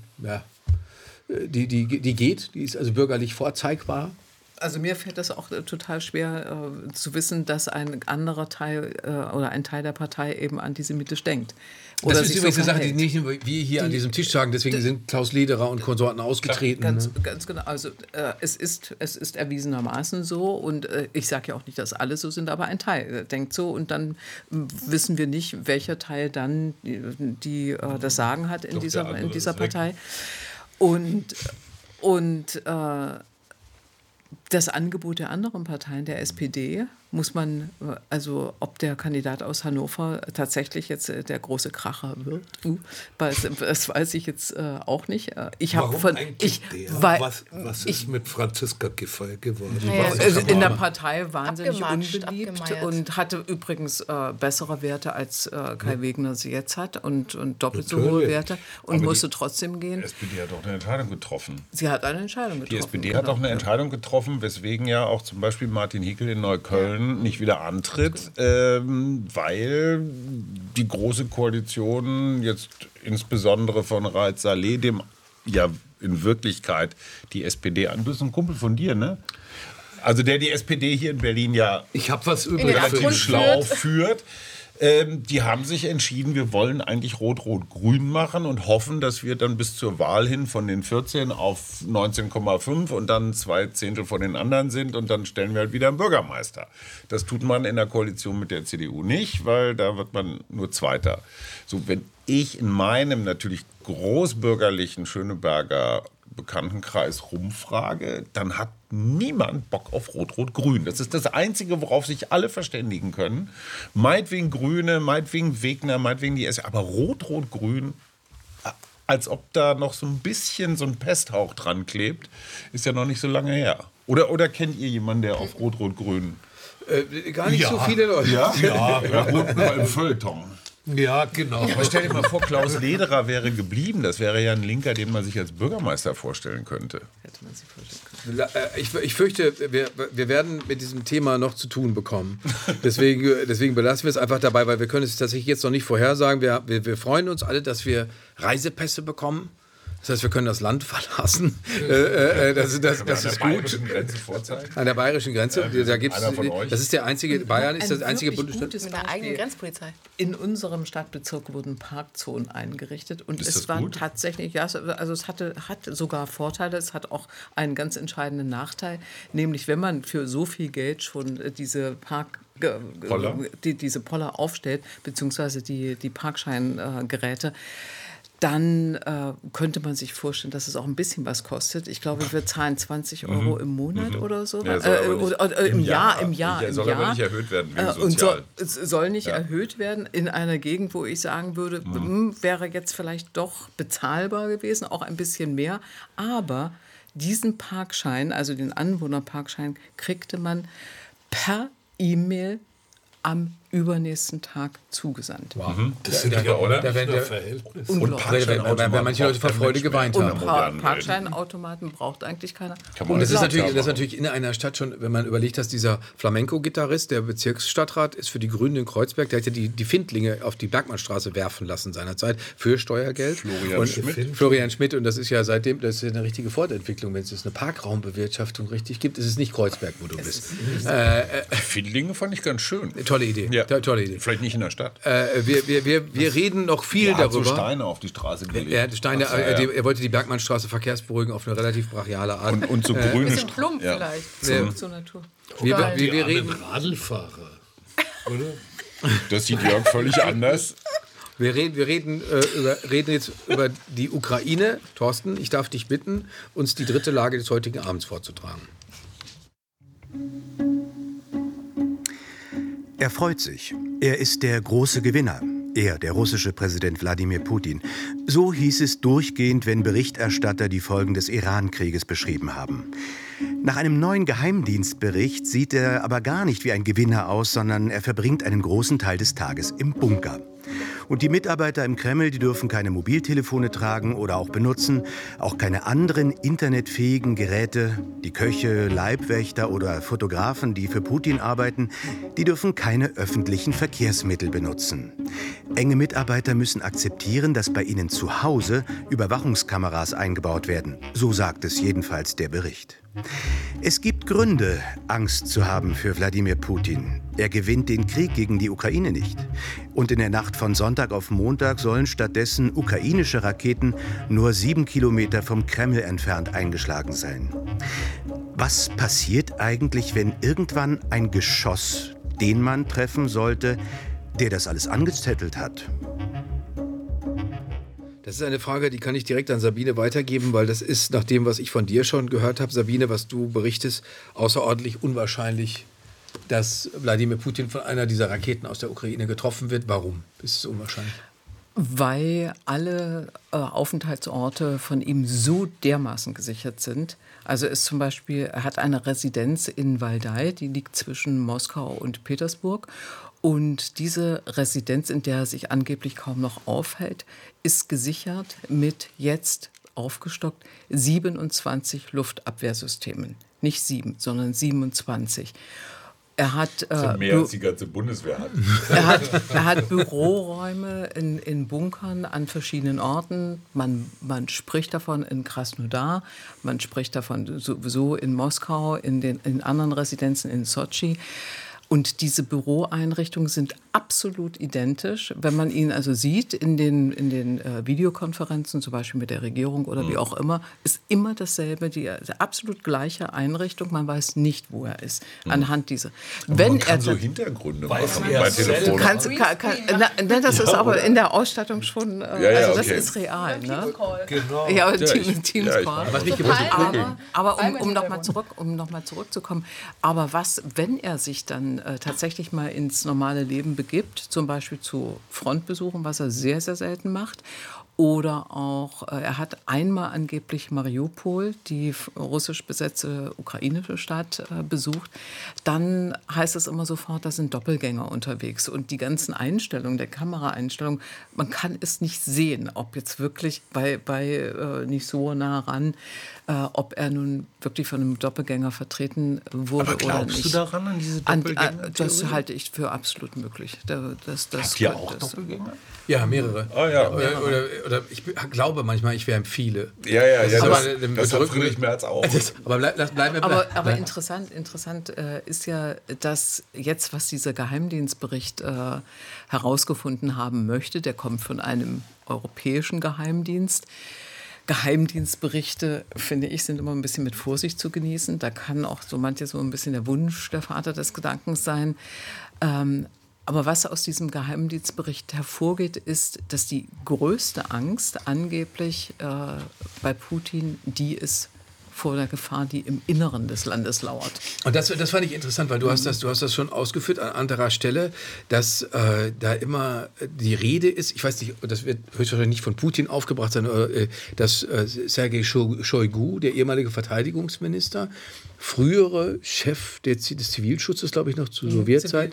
[SPEAKER 1] die geht, die ist also bürgerlich vorzeigbar.
[SPEAKER 2] Also mir fällt das auch total schwer zu wissen, dass ein anderer Teil oder ein Teil der Partei eben antisemitisch denkt. Oder
[SPEAKER 1] das ist übrigens eine Sache, die nicht nur wir hier an diesem Tisch sagen, deswegen sind Klaus Lederer und Konsorten ausgetreten.
[SPEAKER 2] Ganz genau. Also es ist erwiesenermaßen so und ich sage ja auch nicht, dass alle so sind, aber ein Teil denkt so und dann wissen wir nicht, welcher Teil dann die das Sagen hat in dieser Partei. Und das Angebot der anderen Parteien, der SPD, muss man, also ob der Kandidat aus Hannover tatsächlich jetzt der große Kracher wird, das weiß ich jetzt auch nicht.
[SPEAKER 5] Was ist mit Franziska Giffey geworden?
[SPEAKER 2] In der Partei wahnsinnig unbeliebt und hatte übrigens bessere Werte als Kai Wegner sie jetzt hat und doppelt so hohe Werte und aber musste trotzdem gehen.
[SPEAKER 3] Die SPD hat doch eine Entscheidung getroffen.
[SPEAKER 2] Sie hat eine Entscheidung getroffen.
[SPEAKER 3] Die SPD hat doch eine Entscheidung getroffen, weswegen ja auch zum Beispiel Martin Hickel in Neukölln nicht wieder antritt, weil die Große Koalition jetzt insbesondere von Raed Saleh, dem ja in Wirklichkeit die SPD an. Du bist ein Kumpel von dir, ne? Also der die SPD hier in Berlin ja
[SPEAKER 5] ich hab was übrig
[SPEAKER 3] relativ schlau führt. Die haben sich entschieden, wir wollen eigentlich Rot-Rot-Grün machen und hoffen, dass wir dann bis zur Wahl hin von den 14 auf 19,5 und dann 2 Zehntel von den anderen sind und dann stellen wir halt wieder einen Bürgermeister. Das tut man in der Koalition mit der CDU nicht, weil da wird man nur Zweiter. So, wenn ich in meinem natürlich großbürgerlichen Schöneberger Bekanntenkreis rumfrage, dann hat niemand Bock auf Rot-Rot-Grün. Das ist das Einzige, worauf sich alle verständigen können. Meinetwegen Grüne, meinetwegen Wegner, meinetwegen die SPD. Aber Rot-Rot-Grün, als ob da noch so ein bisschen so ein Pesthauch dran klebt, ist ja noch nicht so lange her. Oder kennt ihr jemanden, der auf Rot-Rot-Grün...
[SPEAKER 1] Gar nicht so viele Leute.
[SPEAKER 3] Ja, Rot nur im Feuilleton.
[SPEAKER 5] Ja, genau.
[SPEAKER 3] Aber stell dir mal vor, Klaus Lederer wäre geblieben. Das wäre ja ein Linker, den man sich als Bürgermeister vorstellen könnte.
[SPEAKER 2] Hätte man sich vorstellen können.
[SPEAKER 1] Ich fürchte, wir werden mit diesem Thema noch zu tun bekommen. Deswegen belassen wir es einfach dabei, weil wir können es tatsächlich jetzt noch nicht vorhersagen. Wir freuen uns alle, dass wir Reisepässe bekommen. Das heißt, wir können das Land verlassen. Das ist gut. An der bayerischen Grenze. Da gibt's, das ist der einzige, Bayern ist das einzige Bundesstaat.
[SPEAKER 4] Mit der eigenen Grenzpolizei.
[SPEAKER 2] In unserem Stadtbezirk wurden Parkzonen eingerichtet. Und es war tatsächlich, ja, also es hat sogar Vorteile, es hat auch einen ganz entscheidenden Nachteil. Nämlich, wenn man für so viel Geld schon diese diese Poller aufstellt, beziehungsweise die Parkscheingeräte, dann könnte man sich vorstellen, dass es auch ein bisschen was kostet. Ich glaube, wir zahlen 20 € im Monat oder so.
[SPEAKER 3] Ja,
[SPEAKER 2] im Jahr.
[SPEAKER 3] Soll aber nicht erhöht werden.
[SPEAKER 2] Es soll nicht erhöht werden in einer Gegend, wo ich sagen würde, wäre jetzt vielleicht doch bezahlbar gewesen, auch ein bisschen mehr. Aber diesen Parkschein, also den Anwohnerparkschein, kriegte man per E-Mail am übernächsten Tag zugesandt.
[SPEAKER 5] Wow. Das sind ja, oder?
[SPEAKER 1] Da werden
[SPEAKER 5] Verhältnis.
[SPEAKER 1] Und weil manche Leute vor Freude geweint haben.
[SPEAKER 2] Parkscheinautomaten braucht eigentlich keiner.
[SPEAKER 1] Und das ist natürlich in einer Stadt schon, wenn man überlegt, dass dieser Flamenco-Gitarrist, der Bezirksstadtrat ist für die Grünen in Kreuzberg, der hat ja die Findlinge auf die Bergmannstraße werfen lassen seinerzeit für Steuergeld. Florian Schmidt. Und das ist ja seitdem, das ist eine richtige Fortentwicklung. Wenn es jetzt eine Parkraumbewirtschaftung richtig gibt, ist es nicht Kreuzberg, wo du bist.
[SPEAKER 3] Findlinge fand ich ganz schön.
[SPEAKER 1] Tolle Idee.
[SPEAKER 3] Ja.
[SPEAKER 1] Tolle Idee.
[SPEAKER 3] Vielleicht nicht in der Stadt.
[SPEAKER 1] Wir reden noch viel darüber.
[SPEAKER 3] So Steine auf die Straße gelegt.
[SPEAKER 1] Er wollte die Bergmannstraße verkehrsberuhigen auf eine relativ brachiale Art.
[SPEAKER 3] Und so grüne
[SPEAKER 4] bisschen plump vielleicht. Zur Natur.
[SPEAKER 1] Wir reden
[SPEAKER 5] Radlfahrer, oder?
[SPEAKER 3] Das sieht Jörg völlig anders.
[SPEAKER 1] Wir reden jetzt über die Ukraine. Thorsten, ich darf dich bitten, uns die dritte Lage des heutigen Abends vorzutragen.
[SPEAKER 6] Er freut sich. Er ist der große Gewinner. Er, der russische Präsident Wladimir Putin. So hieß es durchgehend, wenn Berichterstatter die Folgen des Iran-Krieges beschrieben haben. Nach einem neuen Geheimdienstbericht sieht er aber gar nicht wie ein Gewinner aus, sondern er verbringt einen großen Teil des Tages im Bunker. Und die Mitarbeiter im Kreml, die dürfen keine Mobiltelefone tragen oder auch benutzen, auch keine anderen internetfähigen Geräte. Die Köche, Leibwächter oder Fotografen, die für Putin arbeiten, die dürfen keine öffentlichen Verkehrsmittel benutzen. Enge Mitarbeiter müssen akzeptieren, dass bei ihnen zu Hause Überwachungskameras eingebaut werden. So sagt es jedenfalls der Bericht. Es gibt Gründe, Angst zu haben für Wladimir Putin. Er gewinnt den Krieg gegen die Ukraine nicht. Und in der Nacht von Sonntag auf Montag sollen stattdessen ukrainische Raketen nur 7 Kilometer vom Kreml entfernt eingeschlagen sein. Was passiert eigentlich, wenn irgendwann ein Geschoss den Mann treffen sollte, der das alles angezettelt hat?
[SPEAKER 1] Das ist eine Frage, die kann ich direkt an Sabine weitergeben, weil das ist, nach dem, was ich von dir schon gehört habe, Sabine, was du berichtest, außerordentlich unwahrscheinlich dass Wladimir Putin von einer dieser Raketen aus der Ukraine getroffen wird. Warum ist es unwahrscheinlich?
[SPEAKER 2] Weil alle Aufenthaltsorte von ihm so dermaßen gesichert sind. Also er hat eine Residenz in Waldai, die liegt zwischen Moskau und Petersburg. Und diese Residenz, in der er sich angeblich kaum noch aufhält, ist gesichert mit jetzt aufgestockt 27 Luftabwehrsystemen. Nicht 7, sondern 27. Er hat
[SPEAKER 7] mehr als die ganze Bundeswehr hat.
[SPEAKER 2] Er hat Büroräume in Bunkern an verschiedenen Orten. Man spricht davon in Krasnodar, man spricht davon sowieso in Moskau, in anderen Residenzen in Sotschi. Und diese Büroeinrichtungen sind absolut identisch. Wenn man ihn also sieht in den Videokonferenzen, zum Beispiel mit der Regierung oder wie auch immer, ist immer dasselbe, die absolut gleiche Einrichtung. Man weiß nicht, wo er ist, anhand dieser.
[SPEAKER 7] Man kann so Hintergründe machen bei Telefon.
[SPEAKER 2] Das ist aber in der Ausstattung schon, also das ist real. Ne?
[SPEAKER 5] Genau.
[SPEAKER 2] Ja, aber Teams-Call. Aber um nochmal zurückzukommen, aber wenn er sich dann tatsächlich mal ins normale Leben begibt, zum Beispiel zu Frontbesuchen, was er sehr, sehr selten macht. Oder auch, er hat einmal angeblich Mariupol, die russisch besetzte ukrainische Stadt, besucht. Dann heißt es immer sofort, da sind Doppelgänger unterwegs. Und die ganzen Einstellungen, der Kameraeinstellungen, man kann es nicht sehen, ob jetzt wirklich nicht so nah ran, ob er nun wirklich von einem Doppelgänger vertreten wurde oder nicht.
[SPEAKER 3] Glaubst du daran, an diese Doppelgänger?
[SPEAKER 2] Das halte ich für absolut möglich.
[SPEAKER 3] Habt ihr auch Doppelgänger?
[SPEAKER 1] Ja, mehrere.
[SPEAKER 7] Ja.
[SPEAKER 1] Oder ich glaube manchmal, ich wäre viele.
[SPEAKER 7] Ja. Das hat Friedrich Merz auch.
[SPEAKER 1] Aber bleiben wir.
[SPEAKER 2] Aber interessant ist ja, dass jetzt, was dieser Geheimdienstbericht herausgefunden haben möchte, der kommt von einem europäischen Geheimdienst. Geheimdienstberichte, finde ich, sind immer ein bisschen mit Vorsicht zu genießen. Da kann auch so manches so ein bisschen der Wunsch der Vater des Gedankens sein. Aber was aus diesem Geheimdienstbericht hervorgeht, ist, dass die größte Angst angeblich bei Putin die ist vor der Gefahr, die im Inneren des Landes lauert.
[SPEAKER 1] Und das fand ich interessant, weil du hast das schon ausgeführt an anderer Stelle, dass da immer die Rede ist, ich weiß nicht, das wird höchstwahrscheinlich nicht von Putin aufgebracht sein, dass Sergei Shoigu, der ehemalige Verteidigungsminister, frühere Chef des Zivilschutzes, glaube ich, noch zur Sowjetzeit,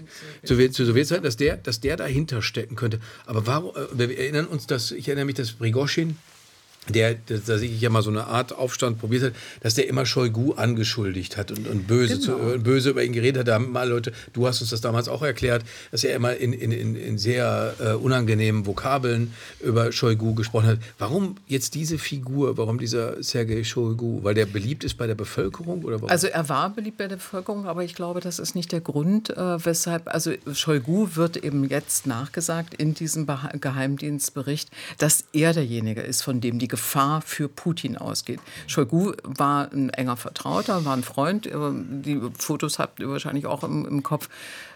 [SPEAKER 1] dass der dahinter stecken könnte. Aber warum? Wir erinnern uns, ich erinnere mich, dass Prigozhin, der sich ja mal so eine Art Aufstand probiert hat, dass der immer Shoigu angeschuldigt hat und böse über ihn geredet hat. Da haben mal Leute, du hast uns das damals auch erklärt, dass er immer in sehr unangenehmen Vokabeln über Shoigu gesprochen hat. Warum jetzt diese Figur, warum dieser Sergei Shoigu? Weil der beliebt ist bei der Bevölkerung? Oder warum?
[SPEAKER 2] Also er war beliebt bei der Bevölkerung, aber ich glaube, das ist nicht der Grund, weshalb, also Shoigu wird eben jetzt nachgesagt in diesem Geheimdienstbericht, dass er derjenige ist, von dem die Gefahr für Putin ausgeht. Shoigu war ein enger Vertrauter, war ein Freund. Die Fotos habt ihr wahrscheinlich auch im Kopf.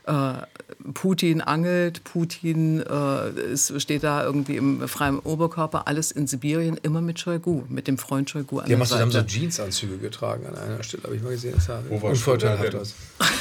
[SPEAKER 2] Putin angelt, Putin steht da irgendwie im freien Oberkörper, alles in Sibirien, immer mit Shoigu, mit dem Freund Shoigu an der Seite.
[SPEAKER 1] Die haben so Jeansanzüge getragen an einer Stelle, habe ich mal gesehen. Das sah unvorteilhaft aus.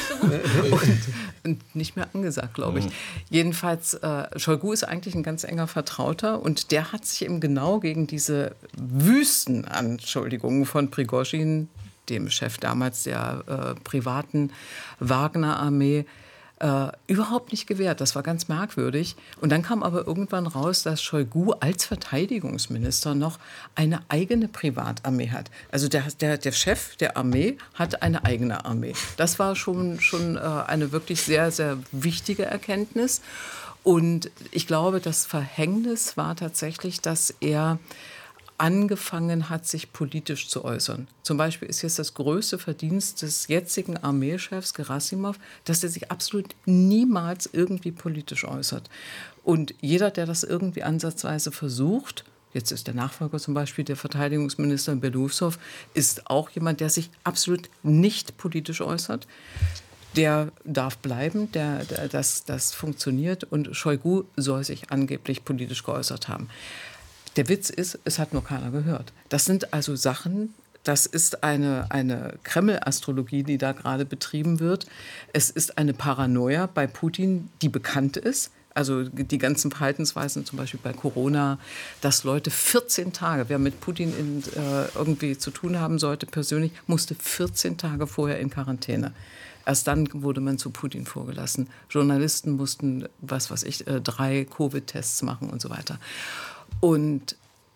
[SPEAKER 2] Und nicht mehr angesagt, glaube ich. Jedenfalls, Shoigu ist eigentlich ein ganz enger Vertrauter und der hat sich eben genau gegen diese Wüstenanschuldigungen von Prigozhin, dem Chef damals der privaten Wagner-Armee, überhaupt nicht gewehrt. Das war ganz merkwürdig. Und dann kam aber irgendwann raus, dass Shoigu als Verteidigungsminister noch eine eigene Privatarmee hat. Also der Chef der Armee hat eine eigene Armee. Das war schon eine wirklich sehr, sehr wichtige Erkenntnis. Und ich glaube, das Verhängnis war tatsächlich, dass er angefangen hat, sich politisch zu äußern. Zum Beispiel ist jetzt das größte Verdienst des jetzigen Armeechefs Gerasimov, dass er sich absolut niemals irgendwie politisch äußert. Und jeder, der das irgendwie ansatzweise versucht, jetzt ist der Nachfolger zum Beispiel der Verteidigungsminister Belousov, ist auch jemand, der sich absolut nicht politisch äußert. Der darf bleiben, das funktioniert und Shoigu soll sich angeblich politisch geäußert haben. Der Witz ist, es hat nur keiner gehört. Das sind also Sachen, Das ist eine Kreml-Astrologie, die da gerade betrieben wird. Es ist eine Paranoia bei Putin, die bekannt ist. Also die ganzen Verhaltensweisen, zum Beispiel bei Corona, dass Leute 14 Tage, wer mit Putin irgendwie zu tun haben sollte persönlich, musste 14 Tage vorher in Quarantäne. Erst dann wurde man zu Putin vorgelassen. Journalisten mussten, 3 Covid-Tests machen und so weiter. Und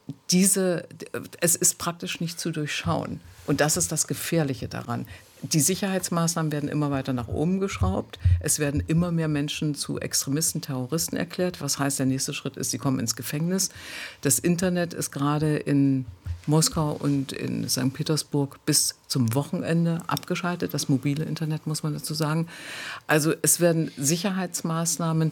[SPEAKER 2] es ist praktisch nicht zu durchschauen. Und das ist das Gefährliche daran. Die Sicherheitsmaßnahmen werden immer weiter nach oben geschraubt. Es werden immer mehr Menschen zu Extremisten, Terroristen erklärt. Was heißt, der nächste Schritt ist, sie kommen ins Gefängnis. Das Internet ist gerade in Moskau und in St. Petersburg bis zum Wochenende abgeschaltet. Das mobile Internet, muss man dazu sagen. Also es werden Sicherheitsmaßnahmen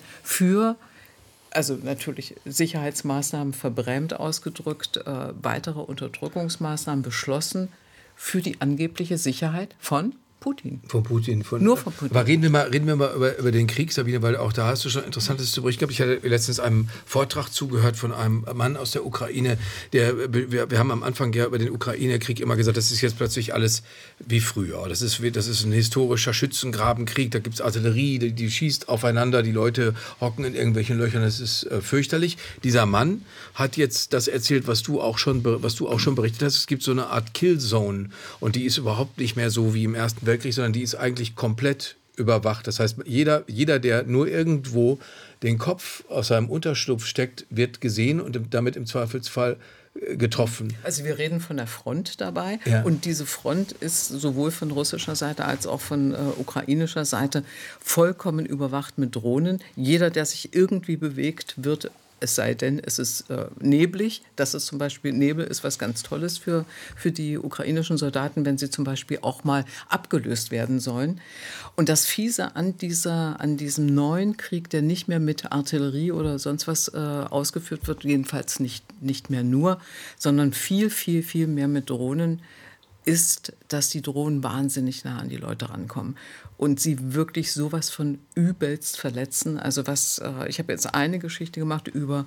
[SPEAKER 2] also natürlich Sicherheitsmaßnahmen verbrämt ausgedrückt, weitere Unterdrückungsmaßnahmen beschlossen für die angebliche Sicherheit von Putin.
[SPEAKER 1] Von Putin. Nur von Putin. Aber reden wir mal über den Krieg, Sabine, weil auch da hast du schon Interessantes zu berichten. Ich hatte letztens einem Vortrag zugehört von einem Mann aus der Ukraine. Wir haben am Anfang ja über den Ukraine-Krieg immer gesagt, das ist jetzt plötzlich alles wie früher. Das ist ein historischer Schützengrabenkrieg. Da gibt es Artillerie, die schießt aufeinander. Die Leute hocken in irgendwelchen Löchern. Das ist fürchterlich. Dieser Mann hat jetzt das erzählt, was du auch schon berichtet hast. Es gibt so eine Art Killzone und die ist überhaupt nicht mehr so wie im Ersten Weltkrieg, sondern die ist eigentlich komplett überwacht. Das heißt, jeder, der nur irgendwo den Kopf aus seinem Unterschlupf steckt, wird gesehen und damit im Zweifelsfall getroffen.
[SPEAKER 2] Also wir reden von der Front dabei und diese Front ist sowohl von russischer Seite als auch von ukrainischer Seite vollkommen überwacht mit Drohnen. Jeder, der sich irgendwie bewegt, wird, es sei denn, es ist neblig. Das ist zum Beispiel, Nebel ist was ganz Tolles für die ukrainischen Soldaten, wenn sie zum Beispiel auch mal abgelöst werden sollen. Und das Fiese an diesem neuen Krieg, der nicht mehr mit Artillerie oder sonst was ausgeführt wird, jedenfalls nicht mehr nur, sondern viel, viel, viel mehr mit Drohnen, ist, dass die Drohnen wahnsinnig nah an die Leute rankommen und sie wirklich sowas von übelst verletzen. Also ich habe jetzt eine Geschichte gemacht über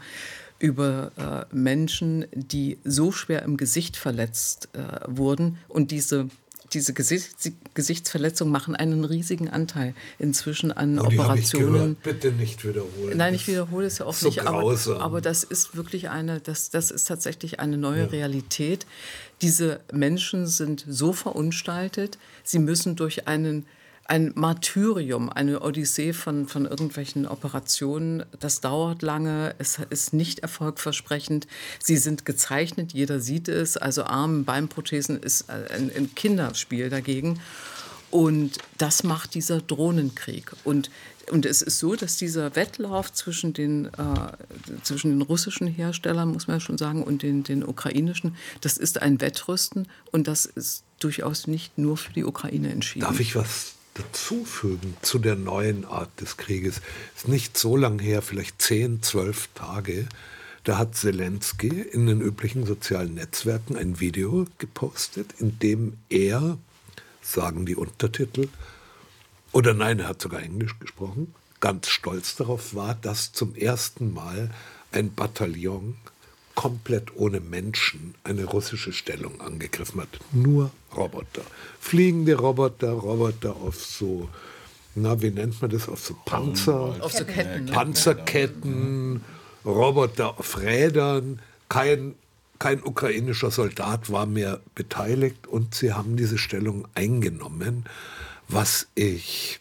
[SPEAKER 2] Menschen, die so schwer im Gesicht verletzt wurden und diese Gesichtsverletzungen machen einen riesigen Anteil inzwischen an Operationen.
[SPEAKER 5] Bitte nicht wiederholen.
[SPEAKER 2] Nein, ich wiederhole es ja auch
[SPEAKER 5] so
[SPEAKER 2] nicht. Aber das ist wirklich das ist tatsächlich eine neue Realität. Diese Menschen sind so verunstaltet, sie müssen durch ein Martyrium, eine Odyssee von irgendwelchen Operationen. Das dauert lange, es ist nicht erfolgversprechend. Sie sind gezeichnet, jeder sieht es. Also Arm-, Beinprothesen ist ein Kinderspiel dagegen. Und das macht dieser Drohnenkrieg. Und es ist so, dass dieser Wettlauf zwischen den russischen Herstellern, muss man ja schon sagen, und den ukrainischen, das ist ein Wettrüsten. Und das ist durchaus nicht nur für die Ukraine entschieden.
[SPEAKER 5] Darf ich was dazufügen zu der neuen Art des Krieges? Es ist nicht so lang her, vielleicht 10, 12 Tage, da hat Zelensky in den üblichen sozialen Netzwerken ein Video gepostet, in dem er, sagen die Untertitel, oder nein, er hat sogar Englisch gesprochen, ganz stolz darauf war, dass zum ersten Mal ein Bataillon komplett ohne Menschen eine russische Stellung angegriffen hat. Nur Roboter. Fliegende Roboter auf so, wie nennt man das, auf so Panzer,
[SPEAKER 2] auf so Ketten,
[SPEAKER 5] Panzerketten, Roboter auf Rädern. Kein ukrainischer Soldat war mehr beteiligt und sie haben diese Stellung eingenommen, was ich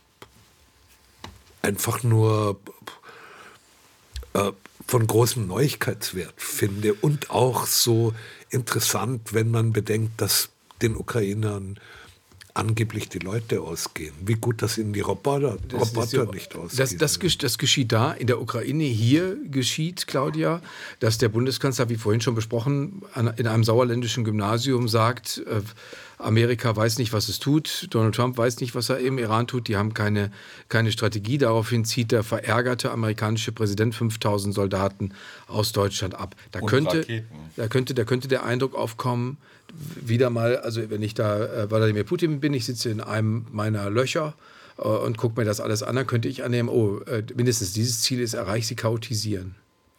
[SPEAKER 5] einfach nur von großem Neuigkeitswert finde und auch so interessant, wenn man bedenkt, dass den Ukrainern angeblich die Leute ausgehen. Wie gut, dass ihnen die Roboter nicht ausgehen.
[SPEAKER 1] Das geschieht da in der Ukraine. Hier geschieht, Claudia, dass der Bundeskanzler, wie vorhin schon besprochen, in einem sauerländischen Gymnasium sagt, Amerika weiß nicht, was es tut, Donald Trump weiß nicht, was er im Iran tut, die haben keine Strategie. Daraufhin zieht der verärgerte amerikanische Präsident 5.000 Soldaten aus Deutschland ab. Da könnte der Eindruck aufkommen, wieder mal, also wenn ich da Wladimir Putin bin, ich sitze in einem meiner Löcher und gucke mir das alles an, dann könnte ich annehmen, mindestens dieses Ziel ist erreicht, sie chaotisieren.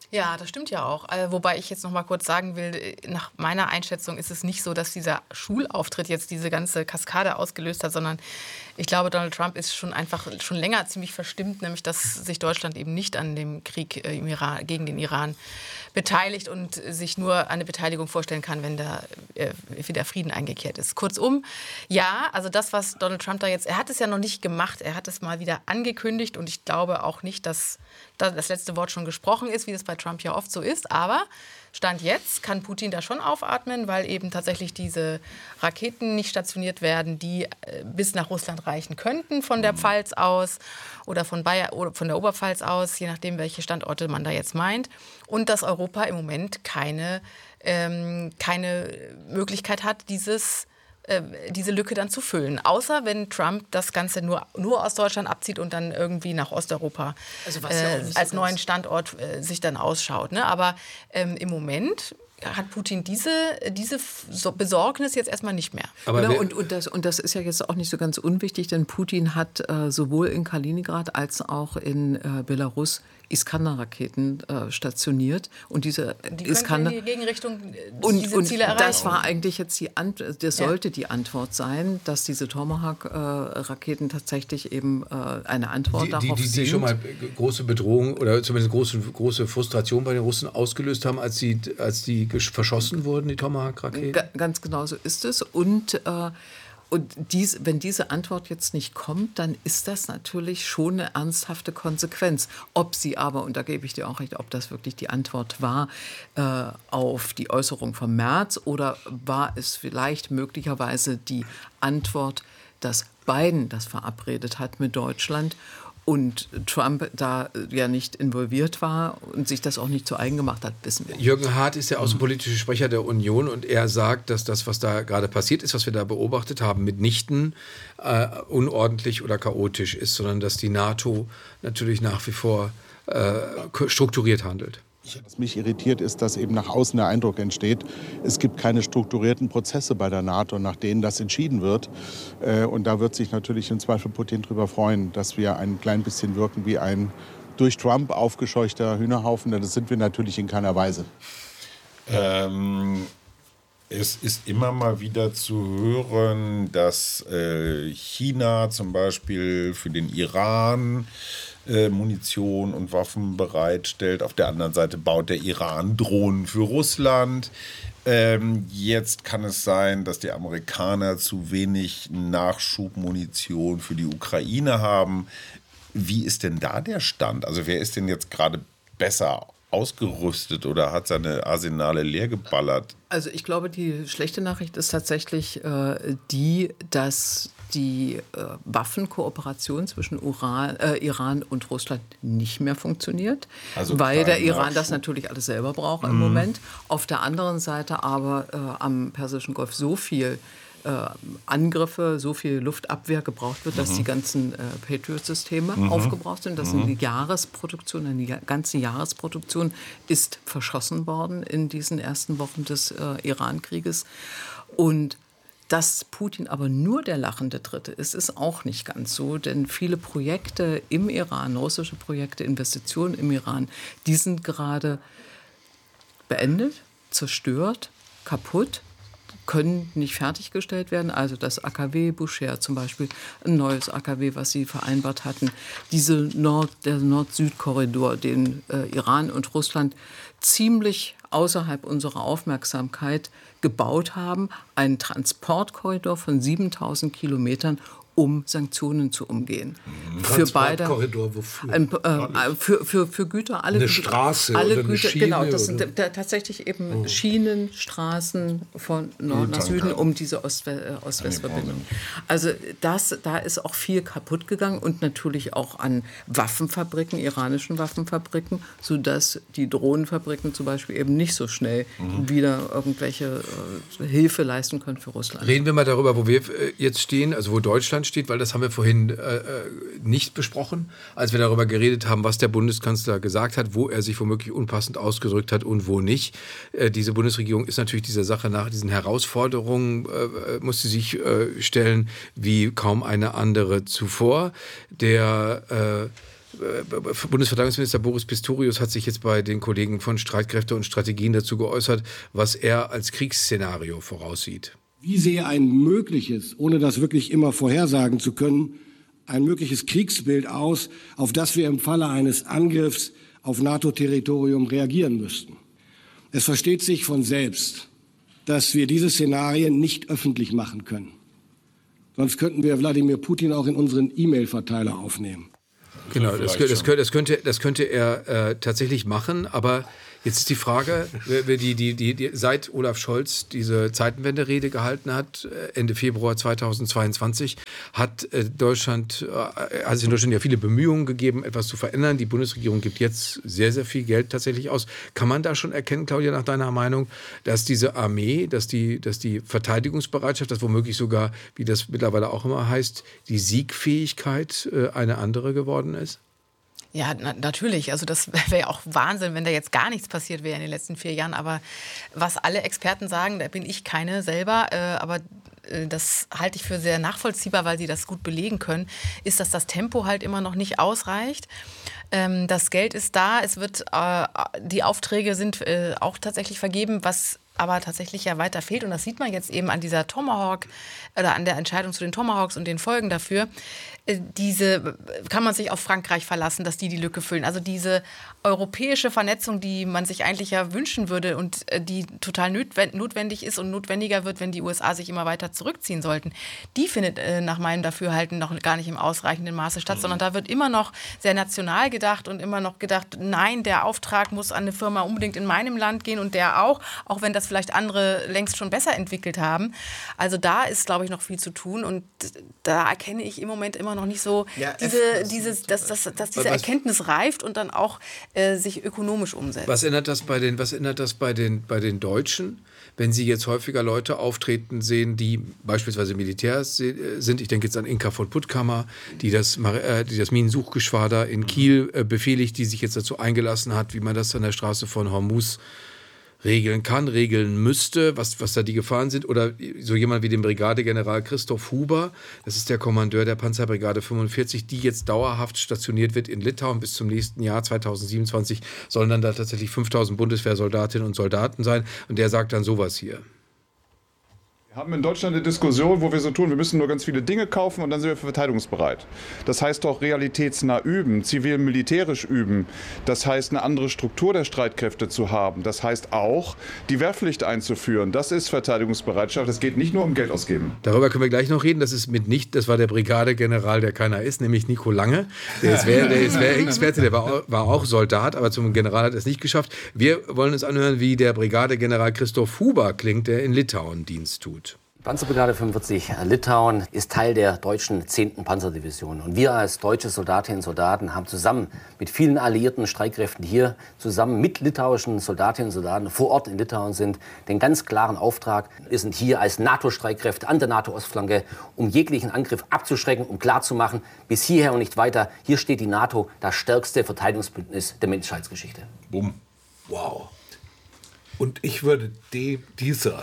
[SPEAKER 4] Ja, das stimmt ja auch. Wobei ich jetzt noch mal kurz sagen will, nach meiner Einschätzung ist es nicht so, dass dieser Schulauftritt jetzt diese ganze Kaskade ausgelöst hat, sondern ich glaube, Donald Trump ist schon länger ziemlich verstimmt, nämlich dass sich Deutschland eben nicht an dem Krieg gegen den Iran beteiligt und sich nur eine Beteiligung vorstellen kann, wenn da wieder Frieden eingekehrt ist. Kurzum, ja, also das, was Donald Trump da jetzt, er hat es ja noch nicht gemacht, er hat es mal wieder angekündigt und ich glaube auch nicht, dass da das letzte Wort schon gesprochen ist, wie das bei Trump ja oft so ist, aber Stand jetzt kann Putin da schon aufatmen, weil eben tatsächlich diese Raketen nicht stationiert werden, die bis nach Russland reichen könnten von der Pfalz aus oder von Bayern oder von der Oberpfalz aus, je nachdem, welche Standorte man da jetzt meint. Und dass Europa im Moment keine Möglichkeit hat, diese Lücke dann zu füllen. Außer wenn Trump das Ganze nur aus Deutschland abzieht und dann irgendwie nach Osteuropa als neuen Standort sich dann ausschaut. Ne? Aber im Moment hat Putin diese Besorgnis jetzt erstmal nicht mehr.
[SPEAKER 2] Aber und das ist ja jetzt auch nicht so ganz unwichtig, denn Putin hat sowohl in Kaliningrad als auch in Belarus Iskander-Raketen stationiert und diese Iskander
[SPEAKER 4] in die Gegenrichtung
[SPEAKER 2] diese
[SPEAKER 4] Ziele erreichen.
[SPEAKER 2] Das war eigentlich jetzt sollte die Antwort sein, dass diese Tomahawk-Raketen tatsächlich eben eine Antwort darauf sind.
[SPEAKER 1] Die schon mal große Bedrohung oder zumindest große Frustration bei den Russen ausgelöst haben, als die verschossen wurden, die Tomahawk-Raketen.
[SPEAKER 2] Ganz genau so ist es. Wenn diese Antwort jetzt nicht kommt, dann ist das natürlich schon eine ernsthafte Konsequenz. Ob sie aber, und da gebe ich dir auch recht, ob das wirklich die Antwort war auf die Äußerung vom März oder war es vielleicht möglicherweise die Antwort, dass Biden das verabredet hat mit Deutschland und Trump da ja nicht involviert war und sich das auch nicht zu eigen gemacht hat, wissen wir.
[SPEAKER 1] Jürgen Hart ist der außenpolitische Sprecher der Union und er sagt, dass das, was da gerade passiert ist, was wir da beobachtet haben, mitnichten unordentlich oder chaotisch ist, sondern dass die NATO natürlich nach wie vor strukturiert handelt.
[SPEAKER 10] Was mich irritiert, ist, dass eben nach außen der Eindruck entsteht, es gibt keine strukturierten Prozesse bei der NATO, nach denen das entschieden wird. Und da wird sich natürlich im Zweifel Putin darüber freuen, dass wir ein klein bisschen wirken wie ein durch Trump aufgescheuchter Hühnerhaufen. Das sind wir natürlich in keiner Weise.
[SPEAKER 3] Es ist immer mal wieder zu hören, dass China zum Beispiel für den Iran Munition und Waffen bereitstellt. Auf der anderen Seite baut der Iran Drohnen für Russland. Jetzt kann es sein, dass die Amerikaner zu wenig Nachschubmunition für die Ukraine haben. Wie ist denn da der Stand? Also wer ist denn jetzt gerade besser ausgerüstet oder hat seine Arsenale leer geballert?
[SPEAKER 2] Also ich glaube, die schlechte Nachricht ist tatsächlich dass die Waffenkooperation zwischen Iran und Russland nicht mehr funktioniert, also weil der Iran das natürlich alles selber braucht im Moment. Auf der anderen Seite aber am Persischen Golf so viel Angriffe, so viel Luftabwehr gebraucht wird, dass die ganzen Patriot-Systeme aufgebraucht sind. Das sind die ganze Jahresproduktion ist verschossen worden in diesen ersten Wochen des Iran-Krieges. Und dass Putin aber nur der lachende Dritte ist, ist auch nicht ganz so. Denn viele Projekte im Iran, russische Projekte, Investitionen im Iran, die sind gerade beendet, zerstört, kaputt, können nicht fertiggestellt werden. Also das AKW Bushehr zum Beispiel, ein neues AKW, was sie vereinbart hatten. Der Nord-Süd-Korridor, den Iran und Russland ziemlich außerhalb unserer Aufmerksamkeit gebaut haben. Ein Transportkorridor von 7000 Kilometern, um Sanktionen zu umgehen.
[SPEAKER 5] Für beide. Wofür?
[SPEAKER 2] Für Güter, alle
[SPEAKER 5] eine Straße
[SPEAKER 2] alle
[SPEAKER 5] oder
[SPEAKER 2] Güter,
[SPEAKER 5] eine Schiene,
[SPEAKER 2] genau, das sind tatsächlich eben Schienen, Straßen von Nord nach Süden, um diese Ost-West-Verbindung. Also da ist auch viel kaputt gegangen und natürlich auch an Waffenfabriken, iranischen Waffenfabriken, sodass die Drohnenfabriken zum Beispiel eben nicht so schnell wieder irgendwelche Hilfe leisten können für Russland.
[SPEAKER 1] Reden wir mal darüber, wo wir jetzt stehen, also wo Deutschland steht, weil das haben wir vorhin nicht besprochen, als wir darüber geredet haben, was der Bundeskanzler gesagt hat, wo er sich womöglich unpassend ausgedrückt hat und wo nicht. Diese Bundesregierung ist natürlich dieser Sache nach diesen Herausforderungen, muss sie sich stellen, wie kaum eine andere zuvor. Der Bundesverteidigungsminister Boris Pistorius hat sich jetzt bei den Kollegen von Streitkräfte und Strategien dazu geäußert, was er als Kriegsszenario voraussieht.
[SPEAKER 11] Wie sehe ein mögliches, ohne das wirklich immer vorhersagen zu können, ein mögliches Kriegsbild aus, auf das wir im Falle eines Angriffs auf NATO-Territorium reagieren müssten? Es versteht sich von selbst, dass wir diese Szenarien nicht öffentlich machen können. Sonst könnten wir Wladimir Putin auch in unseren E-Mail-Verteiler aufnehmen.
[SPEAKER 1] Genau, das könnte er tatsächlich machen, aber jetzt ist die Frage, seit Olaf Scholz diese Zeitenwende-Rede gehalten hat, Ende Februar 2022, hat es in Deutschland ja viele Bemühungen gegeben, etwas zu verändern. Die Bundesregierung gibt jetzt sehr, sehr viel Geld tatsächlich aus. Kann man da schon erkennen, Claudia, nach deiner Meinung, dass diese Armee, dass die Verteidigungsbereitschaft, dass womöglich sogar, wie das mittlerweile auch immer heißt, die Siegfähigkeit eine andere geworden ist?
[SPEAKER 4] Ja, natürlich. Also das wäre ja auch Wahnsinn, wenn da jetzt gar nichts passiert wäre in den letzten 4 Jahren. Aber was alle Experten sagen, da bin ich keine selber, aber das halte ich für sehr nachvollziehbar, weil sie das gut belegen können, ist, dass das Tempo halt immer noch nicht ausreicht. Das Geld ist da, die Aufträge sind auch tatsächlich vergeben, was aber tatsächlich ja weiter fehlt. Und das sieht man jetzt eben an dieser Tomahawk oder an der Entscheidung zu den Tomahawks und den Folgen dafür. Kann man sich auf Frankreich verlassen, dass die Lücke füllen. Also diese europäische Vernetzung, die man sich eigentlich ja wünschen würde und die total notwendig ist und notwendiger wird, wenn die USA sich immer weiter zurückziehen sollten, die findet nach meinem Dafürhalten noch gar nicht im ausreichenden Maße statt, sondern da wird immer noch sehr national gedacht und immer noch gedacht, nein, der Auftrag muss an eine Firma unbedingt in meinem Land gehen und der auch wenn das vielleicht andere längst schon besser entwickelt haben. Also da ist, glaube ich, noch viel zu tun und da erkenne ich im Moment immer noch nicht so, dass diese Erkenntnis reift und dann auch sich ökonomisch umsetzt.
[SPEAKER 1] Was ändert das bei den Deutschen, wenn sie jetzt häufiger Leute auftreten sehen, die beispielsweise Militärs sind? Ich denke jetzt an Inka von Puttkammer, die das Minensuchgeschwader in Kiel befehligt, die sich jetzt dazu eingelassen hat, wie man das an der Straße von Hormuz regeln müsste, was da die Gefahren sind. Oder so jemand wie den Brigadegeneral Christoph Huber, das ist der Kommandeur der Panzerbrigade 45, die jetzt dauerhaft stationiert wird in Litauen bis zum nächsten Jahr, 2027, sollen dann da tatsächlich 5000 Bundeswehrsoldatinnen und Soldaten sein. Und der sagt dann sowas hier.
[SPEAKER 12] Wir haben in Deutschland eine Diskussion, wo wir so tun, wir müssen nur ganz viele Dinge kaufen und dann sind wir verteidigungsbereit. Das heißt doch realitätsnah üben, zivil-militärisch üben. Das heißt, eine andere Struktur der Streitkräfte zu haben. Das heißt auch, die Wehrpflicht einzuführen. Das ist Verteidigungsbereitschaft. Es geht nicht nur um Geld ausgeben.
[SPEAKER 1] Darüber können wir gleich noch reden. Das war der Brigadegeneral, der keiner ist, nämlich Nico Lange. Der ist Wehrexperte, der war auch Soldat, aber zum General hat er es nicht geschafft. Wir wollen uns anhören, wie der Brigadegeneral Christoph Huber klingt, der in Litauen Dienst tut.
[SPEAKER 13] Panzerbrigade 45 Litauen ist Teil der deutschen 10. Panzerdivision. Und wir als deutsche Soldatinnen und Soldaten haben zusammen mit vielen alliierten Streitkräften hier, zusammen mit litauischen Soldatinnen und Soldaten vor Ort in Litauen sind, den ganz klaren Auftrag, wir sind hier als NATO-Streitkräfte an der NATO-Ostflanke, um jeglichen Angriff abzuschrecken, um klarzumachen, bis hierher und nicht weiter, hier steht die NATO, das stärkste Verteidigungsbündnis der Menschheitsgeschichte.
[SPEAKER 5] Bumm. Wow. Und ich würde dieser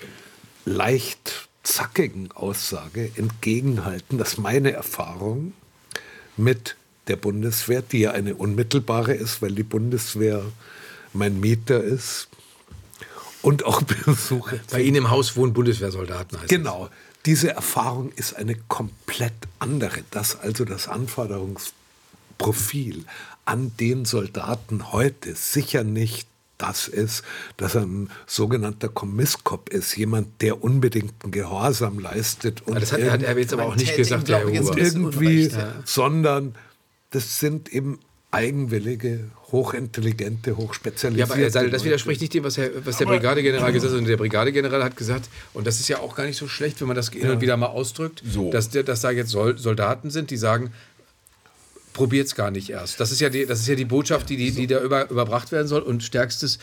[SPEAKER 5] leicht zackigen Aussage entgegenhalten, dass meine Erfahrung mit der Bundeswehr, die ja eine unmittelbare ist, weil die Bundeswehr mein Mieter ist und auch Besuche.
[SPEAKER 1] Bei Ihnen im Haus wohnen Bundeswehrsoldaten.
[SPEAKER 5] Genau. Diese Erfahrung ist eine komplett andere. Dass also das Anforderungsprofil an den Soldaten heute sicher nicht das ist, dass er ein sogenannter Kommisskop ist, jemand, der unbedingten Gehorsam leistet. Und
[SPEAKER 1] das hat er jetzt aber auch nicht gesagt, der Huber.
[SPEAKER 5] Irgendwie, sondern das sind eben eigenwillige, hochintelligente, hochspezialisierte.
[SPEAKER 1] Ja, aber das widerspricht nicht dem, was der Brigadegeneral gesagt hat. Und der Brigadegeneral hat gesagt, und das ist ja auch gar nicht so schlecht, wenn man das hin und wieder mal ausdrückt, dass da jetzt Soldaten sind, die sagen, probiert's gar nicht erst. Das ist ja die Botschaft, die da überbracht werden soll. Und stärkstes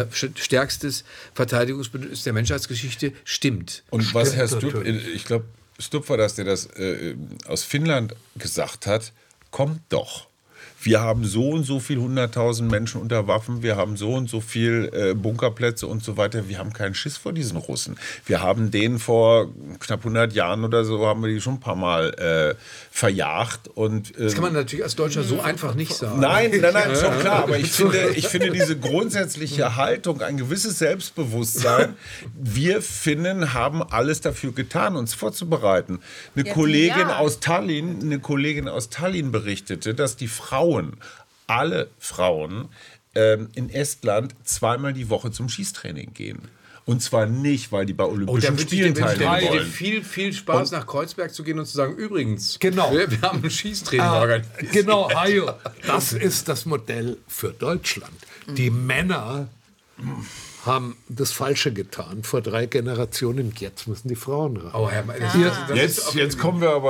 [SPEAKER 1] Verteidigungsbündnis der Menschheitsgeschichte stimmt.
[SPEAKER 7] Und was Herr Stubb, ich glaube, Stubb war das, der das aus Finnland gesagt hat, kommt doch.
[SPEAKER 3] Wir haben so und so viel 100.000 Menschen unter Waffen, wir haben so und so viel Bunkerplätze und so weiter. Wir haben keinen Schiss vor diesen Russen. Wir haben denen vor knapp 100 Jahren oder so, haben wir die schon ein paar Mal verjagt. Und,
[SPEAKER 1] das kann man natürlich als Deutscher so einfach nicht sagen.
[SPEAKER 3] Nein, schon klar. Aber ich finde diese grundsätzliche Haltung, ein gewisses Selbstbewusstsein, wir Finnen haben alles dafür getan, uns vorzubereiten. Eine Kollegin aus Tallinn berichtete, dass die alle Frauen in Estland zweimal die Woche zum Schießtraining gehen. Und zwar nicht, weil die bei Olympischen Spielen teilnehmen wollen.
[SPEAKER 1] Viel Spaß, nach Kreuzberg zu gehen und zu sagen, übrigens,
[SPEAKER 5] genau.
[SPEAKER 1] wir haben ein Schießtraining organisiert.
[SPEAKER 5] Genau, Hajo, das ist das Modell für Deutschland. Die Männer haben das Falsche getan vor 3 Generationen. Jetzt müssen die Frauen ran.
[SPEAKER 3] Jetzt kommen wir aber